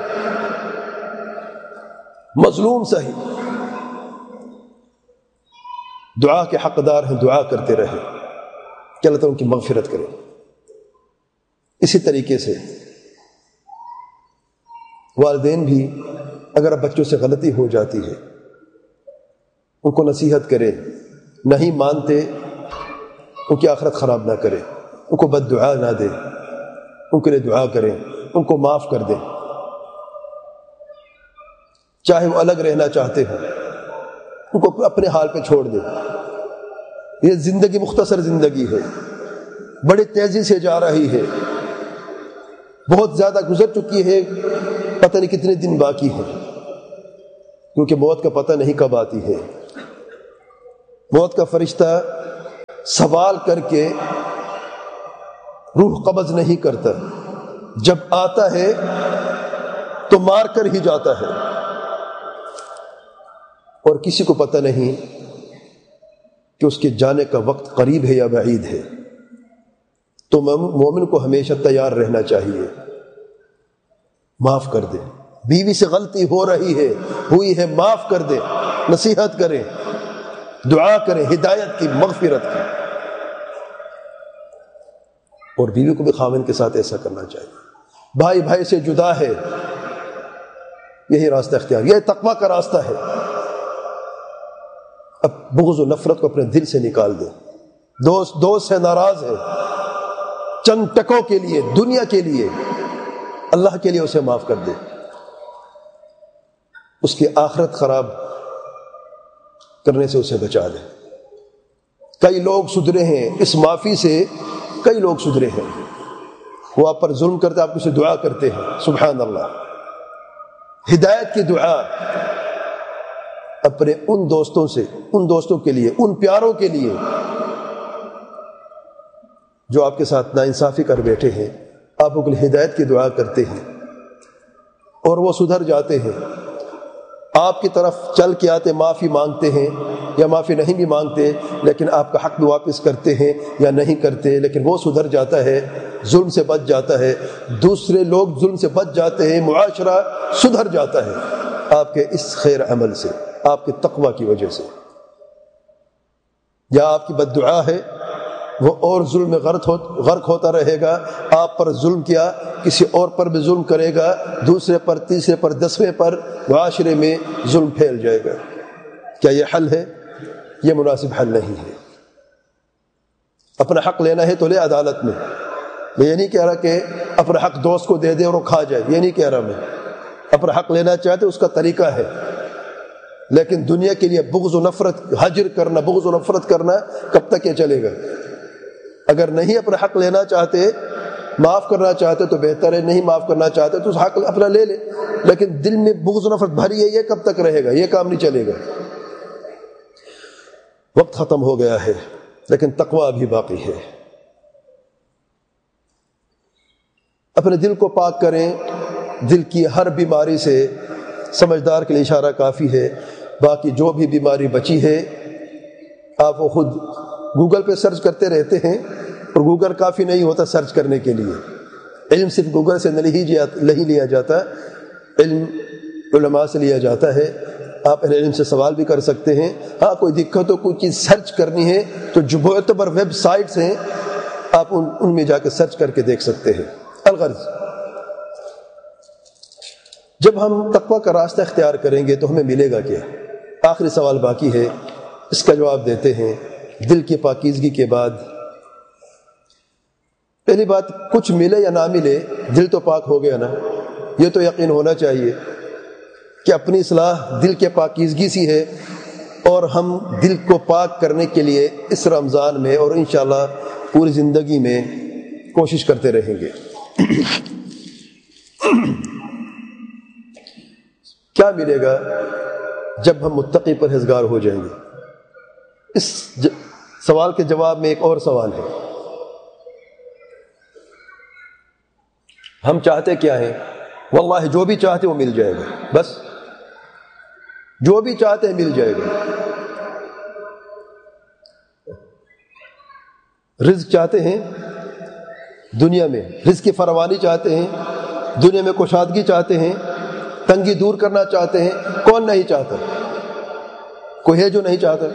مظلوم صحیح، دعا کے حقدار ہیں، دعا کرتے رہیں کہ اللہ تعالیٰ ان کی مغفرت کرے۔ اسی طریقے سے والدین بھی اگر بچوں سے غلطی ہو جاتی ہے ان کو نصیحت کریں، نہیں مانتے ان کی آخرت خراب نہ کریں، ان کو بد دعا نہ دیں، ان کے لیے دعا کریں، ان کو معاف کر دیں، چاہے وہ الگ رہنا چاہتے ہوں ان کو اپنے حال پہ چھوڑ دیں۔ یہ زندگی مختصر زندگی ہے، بڑی تیزی سے جا رہی ہے، بہت زیادہ گزر چکی ہے، پتہ نہیں کتنے دن باقی ہیں، کیونکہ موت کا پتہ نہیں کب آتی ہے۔ موت کا فرشتہ سوال کر کے روح قبض نہیں کرتا، جب آتا ہے تو مار کر ہی جاتا ہے، اور کسی کو پتہ نہیں کہ اس کے جانے کا وقت قریب ہے یا بعید ہے۔ تو مومن کو ہمیشہ تیار رہنا چاہیے، معاف کر دے۔ بیوی سے غلطی ہو رہی ہے، ہوئی ہے، معاف کر دے، نصیحت کریں، دعا کریں ہدایت کی، مغفرت کی۔ اور بیوی کو بھی خاوند کے ساتھ ایسا کرنا چاہیے۔ بھائی بھائی سے جدا ہے، یہی راستہ اختیار، یہ تقویٰ کا راستہ ہے۔ اب بغض و نفرت کو اپنے دل سے نکال دے۔ دوست دوست سے ناراض ہے، چند ٹکوں کے لیے، دنیا کے لیے، اللہ کے لیے اسے معاف کر دے، اس کی آخرت خراب کرنے سے اسے بچا لے۔ کئی لوگ سدھرے ہیں اس معافی سے، کئی لوگ سدھرے ہیں، وہ آپ پر ظلم کرتے، آپ اسے دعا کرتے ہیں، سبحان اللہ، ہدایت کی دعا اپنے ان دوستوں سے، ان دوستوں کے لیے، ان پیاروں کے لیے جو آپ کے ساتھ ناانصافی کر بیٹھے ہیں، آپ ان کی ہدایت کی دعا کرتے ہیں اور وہ سدھر جاتے ہیں، آپ کی طرف چل کے آتے، معافی مانگتے ہیں یا معافی نہیں بھی مانگتے، لیکن آپ کا حق بھی واپس کرتے ہیں یا نہیں کرتے، لیکن وہ سدھر جاتا ہے، ظلم سے بچ جاتا ہے، دوسرے لوگ ظلم سے بچ جاتے ہیں، معاشرہ سدھر جاتا ہے آپ کے اس خیر عمل سے، آپ کے تقوی کی وجہ سے۔ یا آپ کی بد دعا ہے، وہ اور ظلم میں غرق ہو غرق ہوتا رہے گا، آپ پر ظلم کیا، کسی اور پر بھی ظلم کرے گا، دوسرے پر، تیسرے پر، دسویں پر، معاشرے میں ظلم پھیل جائے گا۔ کیا یہ حل ہے؟ یہ مناسب حل نہیں ہے۔ اپنا حق لینا ہے تو لے عدالت میں۔ میں یہ نہیں کہہ رہا کہ اپنا حق دوست کو دے دے اور وہ کھا جائے، یہ نہیں کہہ رہا میں۔ اپنا حق لینا چاہتے اس کا طریقہ ہے، لیکن دنیا کے لیے بغض و نفرت، حجر کرنا، بغض و نفرت کرنا کب تک یہ چلے گا؟ اگر نہیں اپنا حق لینا چاہتے، معاف کرنا چاہتے تو بہتر ہے، نہیں معاف کرنا چاہتے تو حق اپنا لے لے، لیکن دل میں بغض و نفرت بھری ہے، یہ کب تک رہے گا؟ یہ کام نہیں چلے گا۔ وقت ختم ہو گیا ہے، لیکن تقویٰ ابھی باقی ہے۔ اپنے دل کو پاک کریں، دل کی ہر بیماری سے، سمجھدار کے لیے اشارہ کافی ہے، باقی جو بھی بیماری بچی ہے آپ وہ خود گوگل پہ سرچ کرتے رہتے ہیں، اور گوگل کافی نہیں ہوتا سرچ کرنے کے لیے۔ علم صرف گوگل سے نہیں لیا جاتا، علم علماء سے لیا جاتا ہے۔ آپ اہل علم سے سوال بھی کر سکتے ہیں۔ ہاں کوئی دقت ہو، کوئی چیز سرچ کرنی ہے تو جو معتبر ویب سائٹس ہیں آپ ان ان میں جا کے سرچ کر کے دیکھ سکتے ہیں۔ الغرض، جب ہم تقویٰ کا راستہ اختیار کریں گے تو ہمیں ملے گا کیا؟ آخری سوال باقی ہے، اس کا جواب دیتے ہیں۔ دل کی پاکیزگی کے بعد پہلی بات، کچھ ملے یا نہ ملے، دل تو پاک ہو گیا نا۔ یہ تو یقین ہونا چاہیے کہ اپنی اصلاح دل کے پاکیزگی سی ہے، اور ہم دل کو پاک کرنے کے لیے اس رمضان میں اور انشاءاللہ پوری زندگی میں کوشش کرتے رہیں گے۔ کیا ملے گا جب ہم متقی پرہیزگار ہو جائیں گے؟ اس سوال کے جواب میں ایک اور سوال ہے، ہم چاہتے کیا ہیں؟ واللہ جو بھی چاہتے وہ مل جائے گا، بس جو بھی چاہتے ہیں مل جائے گا۔ رزق چاہتے ہیں دنیا میں، رزق کی فراوانی چاہتے ہیں دنیا میں، کشادگی چاہتے ہیں، تنگی دور کرنا چاہتے ہیں۔ کون نہیں چاہتا؟ کوئی ہے جو نہیں چاہتا؟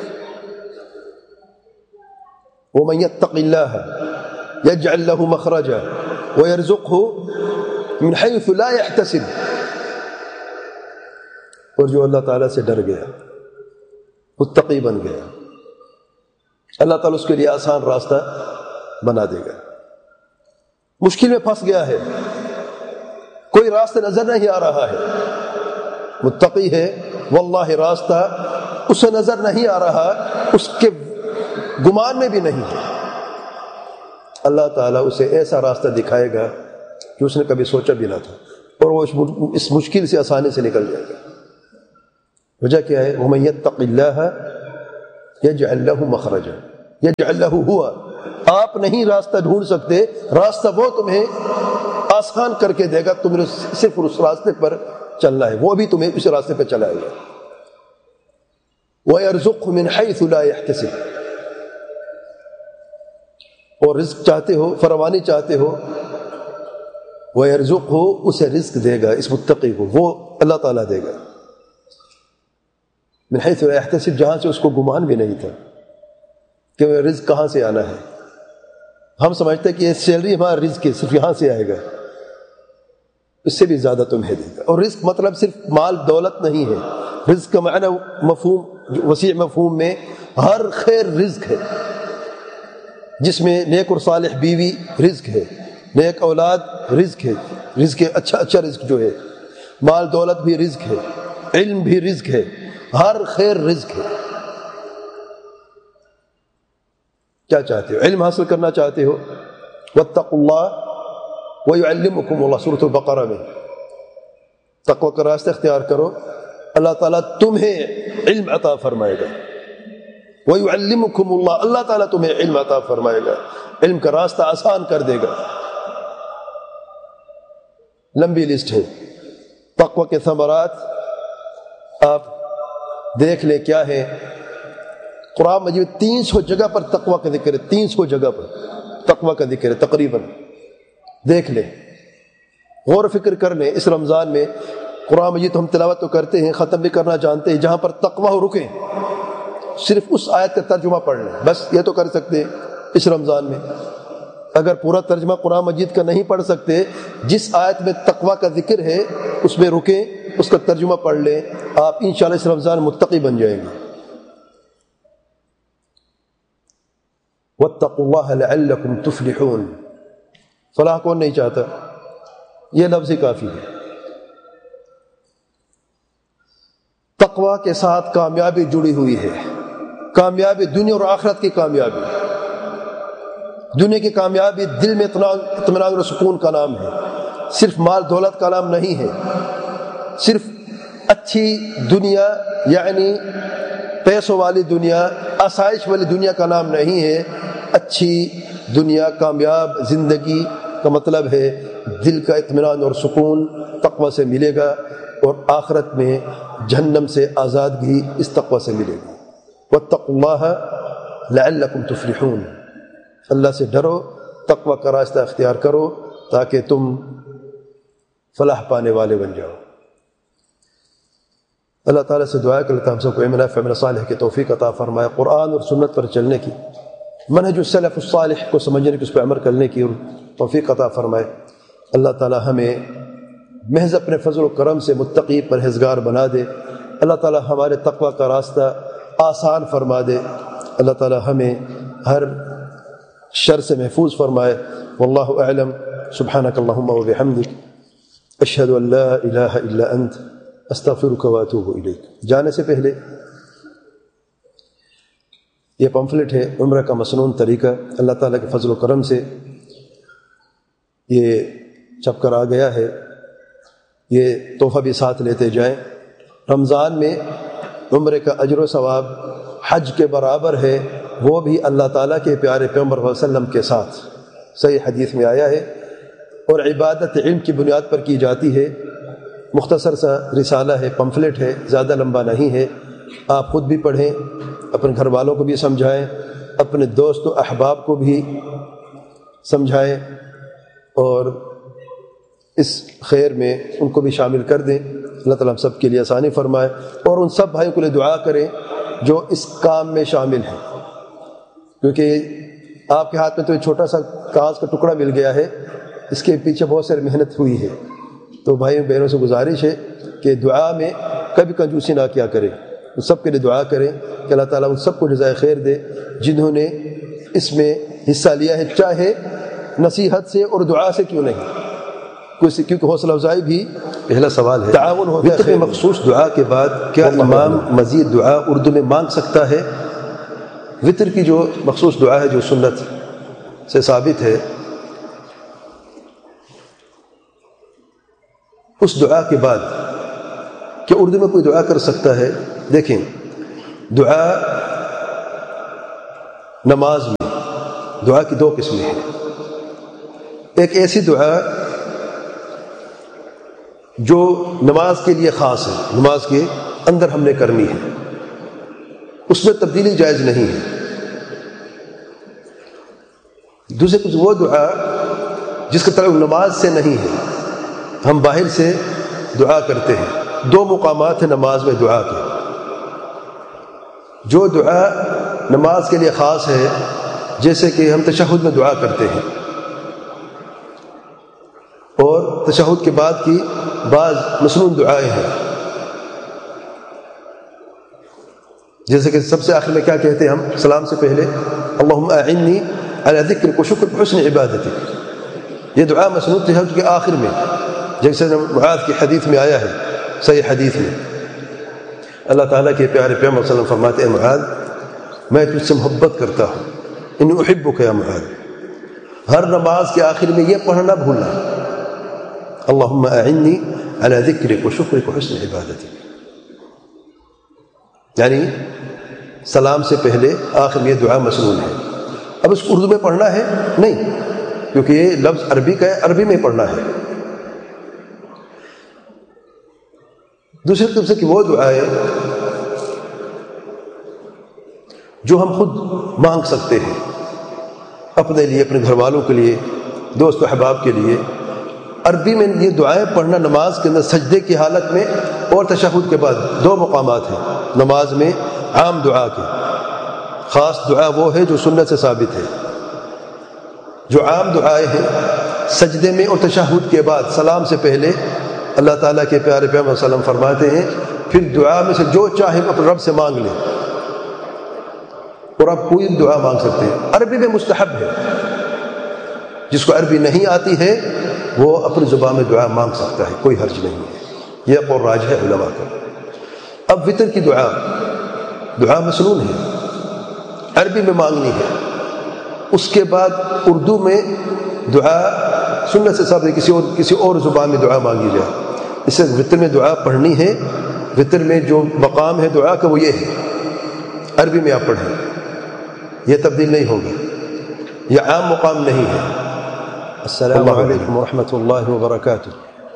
وَمَن يَتَّقِ اللَّهَ يَجْعَلْ لَهُ مَخْرَجًا وَيَرْزُقْهُ مِنْ حَيْثُ لَا يَحْتَسِبُ۔ اور جو اللہ تعالیٰ سے ڈر گیا، متقی بن گیا، اللہ تعالیٰ اس کے لیے آسان راستہ بنا دے گا۔ مشکل میں پھنس گیا ہے، کوئی راستہ نظر نہیں آ رہا ہے، متقی ہے، واللہ راستہ اسے نظر نہیں آ رہا، اس کے گمان میں بھی نہیں ہے، اللہ تعالیٰ اسے ایسا راستہ دکھائے گا کہ اس نے کبھی سوچا بھی نہ تھا۔ اور وہ اس مشکل سے آسانی سے نکل جائے گا۔ وجہ کیا ہے؟ وَمَن يَتَّقِ اللَّهَ يَجْعَل لَّهُ مَخْرَجًا يَجْعَل لَّهُ هُوَ، آپ نہیں راستہ ڈھونڈ سکتے، راستہ وہ تمہیں آسان کر کے دے گا، تمہیں صرف اس راستے پر چلنا ہے، وہ بھی تمہیں اس راستے پہ چلائے گا۔ وَيَرْزُقْهُ مِنْ حَيْثُ لَا يَحْتَسِبُ، اور رزق چاہتے ہو، فراوانی چاہتے ہو، وَيَرْزُقْهُ، اسے رزق دے گا، اس متقی کو وہ اللہ تعالیٰ دے گا۔ من حیث لا یحتسب، جہاں سے اس کو گمان بھی نہیں تھا کہ وہ رزق کہاں سے آنا ہے۔ ہم سمجھتے ہیں کہ یہ سیلری ہمارا رزق ہے، صرف یہاں سے آئے گا، اس سے بھی زیادہ تمہیں دے گا۔ اور رزق مطلب صرف مال دولت نہیں ہے، رزق کا معنی مفہوم وسیع مفہوم میں ہر خیر رزق ہے، جس میں نیک اور صالح بیوی رزق ہے، نیک اولاد رزق ہے، رزق اچھا اچھا رزق جو ہے، مال دولت بھی رزق ہے، علم بھی رزق ہے، ہر خیر رزق ہے۔ کیا چاہتے ہو؟ علم حاصل کرنا چاہتے ہو؟ واتقوا اللہ ویعلمکم اللہ، سورۃ البقرہ میں تقوی کا راستہ اختیار کرو، اللہ تعالیٰ تمہیں علم عطا فرمائے گا۔ ویعلمکم اللہ، اللہ تعالیٰ تمہیں علم عطا فرمائے گا، علم کا راستہ آسان کر دے گا۔ لمبی لسٹ ہے تقوی کے ثمرات، آپ دیکھ لیں کیا ہے۔ قرآن مجید تین سو جگہ پر تقوی کا ذکر ہے، تین سو جگہ پر تقوی کا ذکر ہے تقریباً، دیکھ لیں، غور و فکر کر لیں۔ اس رمضان میں قرآن مجید ہم تلاوت تو کرتے ہیں، ختم بھی کرنا جانتے ہیں، جہاں پر تقوی ہو رکیں، صرف اس آیت کا ترجمہ پڑھ لیں، بس یہ تو کر سکتے ہیں اس رمضان میں۔ اگر پورا ترجمہ قرآن مجید کا نہیں پڑھ سکتے، جس آیت میں تقوی کا ذکر ہے اس میں رکیں، اس کا ترجمہ پڑھ لیں، آپ انشاءاللہ اس رمضان متقی بن جائیں گے۔ واتقوا اللہ لعلکم تفلحون، فلاح کون نہیں چاہتا؟ یہ لفظ ہی کافی ہے۔ تقوی کے ساتھ کامیابی جڑی ہوئی ہے، کامیابی دنیا اور آخرت کی کامیابی۔ دنیا کی کامیابی دل میں اطمینان اور سکون کا نام ہے، صرف مال دولت کا نام نہیں ہے، صرف اچھی دنیا یعنی پیسوں والی دنیا، آسائش والی دنیا کا نام نہیں ہے۔ اچھی دنیا، کامیاب زندگی کا مطلب ہے دل کا اطمینان اور سکون تقوی سے ملے گا، اور آخرت میں جہنم سے آزادگی اس تقوی سے ملے گی۔ واتقوا اللہ لعلکم تفلحون، اللہ سے ڈرو، تقوی کا راستہ اختیار کرو تاکہ تم فلاح پانے والے بن جاؤ۔ اللہ تعالیٰ سے دعا کرتا ہم سب کو علم نافع عمل صالح کی توفیق عطا فرمائے، قرآن اور سنت پر چلنے کی، منہج السلف الصالح کو سمجھنے کی، اس پہ عمل کرنے کی توفیق عطا فرمائے۔ اللہ تعالیٰ ہمیں محض اپنے فضل و کرم سے متقی پرہیزگار بنا دے، اللہ تعالیٰ ہمارے تقوی کا راستہ آسان فرما دے، اللہ تعالیٰ ہمیں ہر شر سے محفوظ فرمائے۔ واللہ اعلم، سبحانک اللہم و بحمدک، اشہد ان لا الہ الا انت، استغفرک و اتوب الیک۔ جانے سے پہلے یہ پمفلٹ ہے عمرہ کا مسنون طریقہ، اللہ تعالیٰ کے فضل و کرم سے یہ چھپ کر آ گیا ہے، یہ تحفہ بھی ساتھ لیتے جائیں۔ رمضان میں عمرے کا اجر و ثواب حج کے برابر ہے، وہ بھی اللہ تعالیٰ کے پیارے پیغمبر صلی اللہ علیہ وسلم کے ساتھ، صحیح حدیث میں آیا ہے، اور عبادت علم کی بنیاد پر کی جاتی ہے۔ مختصر سا رسالہ ہے، پمفلٹ ہے، زیادہ لمبا نہیں ہے، آپ خود بھی پڑھیں، اپنے گھر والوں کو بھی سمجھائیں، اپنے دوست و احباب کو بھی سمجھائیں، اور اس خیر میں ان کو بھی شامل کر دیں۔ اللہ تعالیٰ ہم سب کے لیے آسانی فرمائے، اور ان سب بھائیوں کے لیے دعا کریں جو اس کام میں شامل ہیں، کیونکہ آپ کے ہاتھ میں تو ایک چھوٹا سا کاغذ کا ٹکڑا مل گیا ہے، اس کے پیچھے بہت ساری محنت ہوئی ہے۔ تو بھائیوں بہنوں سے گزارش ہے کہ دعا میں کبھی کنجوسی نہ کیا کریں، ان سب کے لیے دعا کریں کہ اللہ تعالیٰ ان سب کو جزائے خیر دے جنہوں نے اس میں حصہ لیا ہے، چاہے نصیحت سے اور دعا سے کیوں نہیں، کیونکہ حوصلہ افزائی بھی پہلا سوال ہے۔ تعاون ہوتا ہے۔ وطر مخصوص دعا کے بعد کیا امام مزید دعا اردو میں مانگ سکتا ہے؟ وطر کی جو مخصوص دعا ہے جو سنت سے ثابت ہے، اس دعا کے بعد کیا اردو میں کوئی دعا کر سکتا ہے؟ دیکھیں، دعا نماز میں دعا کی دو قسمیں ہیں. ایک ایسی دعا جو نماز کے لیے خاص ہے، نماز کے اندر ہم نے کرنی ہے، اس میں تبدیلی جائز نہیں ہے. دوسری کچھ وہ دعا جس کا تعلق نماز سے نہیں ہے، ہم باہر سے دعا کرتے ہیں. دو مقامات ہیں نماز میں دعا کے. جو دعا نماز کے لیے خاص ہے، جیسے کہ ہم تشہد میں دعا کرتے ہیں، اور تشہد کے بعد کی بعض مسنون دعائیں ہیں، جیسے کہ سب سے آخر میں کیا کہتے ہیں ہم سلام سے پہلے؟ اللہم اعنی علی ذکرک و شکرک و حسن عبادتک. یہ دعا مسنون تشہد کے آخر میں، جیسے معاذ کی حدیث میں آیا ہے، صحیح حدیث میں اللہ تعالیٰ کے پیارے پیغمبر صلی اللہ علیہ وسلم فرماتے ہیں، معاذ میں تجھ سے محبت کرتا ہوں، انی احبک یا معاذ. ہر نماز کے آخر میں یہ پڑھنا بھولنا، اللہم اعنی علی ذکرک و شکرک و حسن عبادتک. یعنی سلام سے پہلے آخر میں یہ دعا مسنون ہے. اب اس کو اردو میں پڑھنا ہے نہیں، کیونکہ یہ لفظ عربی کا ہے، عربی میں پڑھنا ہے. دوسری طرف سے کہ وہ دعائیں جو ہم خود مانگ سکتے ہیں اپنے لیے، اپنے گھر والوں کے لیے، دوست و احباب کے لیے. عربی میں یہ دعائیں پڑھنا نماز کے اندر سجدے کی حالت میں اور تشہد کے بعد دو مقامات ہیں نماز میں عام دعا کے. خاص دعا وہ ہے جو سنت سے ثابت ہے. جو عام دعائیں ہیں سجدے میں اور تشہد کے بعد سلام سے پہلے، اللہ تعالیٰ کے پیارے پیغمبر صلی اللہ علیہ وسلم فرماتے ہیں پھر دعا میں سے جو چاہے اپنے رب سے مانگ لیں، اور آپ کوئی دعا مانگ سکتے ہیں. عربی میں مستحب ہے، جس کو عربی نہیں آتی ہے وہ اپنی زبان میں دعا مانگ سکتا ہے، کوئی حرج نہیں ہے. یہ قول راجح ہے علماء کا. اب وتر کی دعا دعا مسنون ہے، عربی میں مانگنی ہے. اس کے بعد اردو میں دعا سنت سے ثابت ہے، کسی اور کسی اور زبان میں دعا مانگی جائے. اس سے وتر میں دعا پڑھنی ہے. وتر میں جو مقام ہے دعا کا وہ یہ ہے، عربی میں آپ پڑھیں، یہ تبدیل نہیں ہوگی، یہ عام مقام نہیں ہے. السلام علیکم ورحمۃ اللہ وبرکاتہ.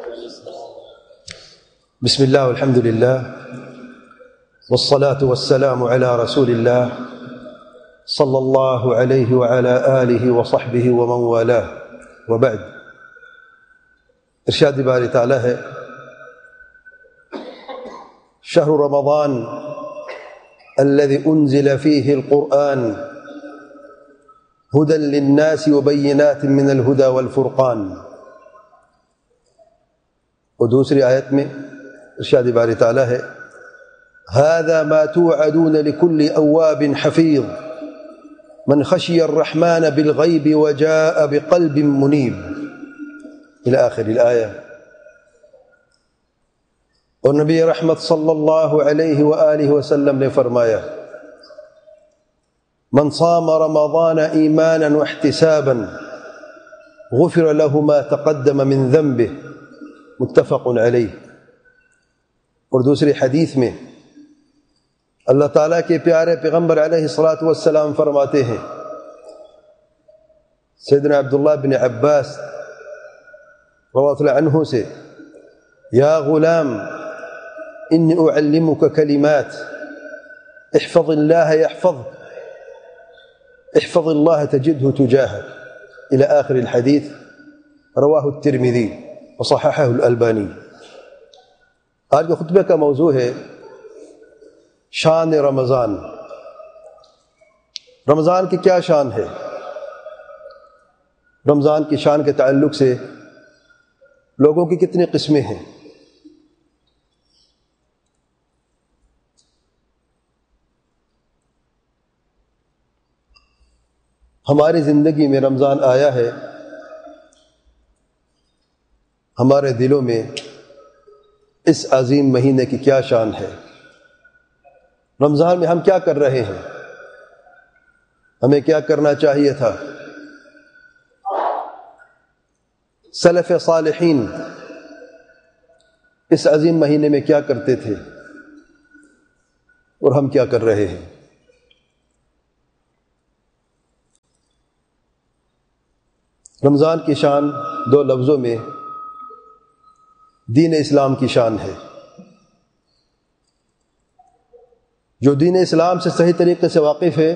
بسم اللہ والحمد للہ والصلاة والسلام علی رسول اللہ صلی اللہ علیہ وعلی آلہ وصحبہ ومن والاہ، وبعد. ارشاد باری تعالی ہے، شہر رمضان الذي انزل فيه القرآن هدى للناس وبينات من الهدى والفرقان. اور دوسری آیت میں ارشاد باری تعالی ہے، هذا ما توعدون لكل أواب حفيظ من خشي الرحمن بالغيب وجاء بقلب منيب إلى آخر الآية. اور نبی رحمت صلی اللہ علیہ وآلہ وسلم نے فرمایا، من صام رمضان ایمانا واحتسابا غفر له ما تقدم من ذنبه متفق علیہ. اور دوسری حدیث میں اللہ تعالیٰ کے پیارے پیغمبر علیہ الصلاۃ والسلام فرماتے ہیں، سیدنا عبداللہ بن عباس رضی اللہ عنہ سے، یا غلام انی اعلمک کلمات احفظ اللہ یحفظک احفظ اللہ تجدہ تجاہک الى آخر الحدیث. رواہ الترمذی وصححہ الالبانی. آج کے خطبے کا موضوع ہے شان رمضان. رمضان کی کیا شان ہے؟ رمضان کی شان کے تعلق سے لوگوں کی کتنی قسمیں ہیں؟ ہماری زندگی میں رمضان آیا ہے، ہمارے دلوں میں اس عظیم مہینے کی کیا شان ہے؟ رمضان میں ہم کیا کر رہے ہیں؟ ہمیں کیا کرنا چاہیے تھا؟ سلف صالحین اس عظیم مہینے میں کیا کرتے تھے اور ہم کیا کر رہے ہیں۔ رمضان کی شان دو لفظوں میں دین اسلام کی شان ہے۔ جو دین اسلام سے صحیح طریقے سے واقف ہے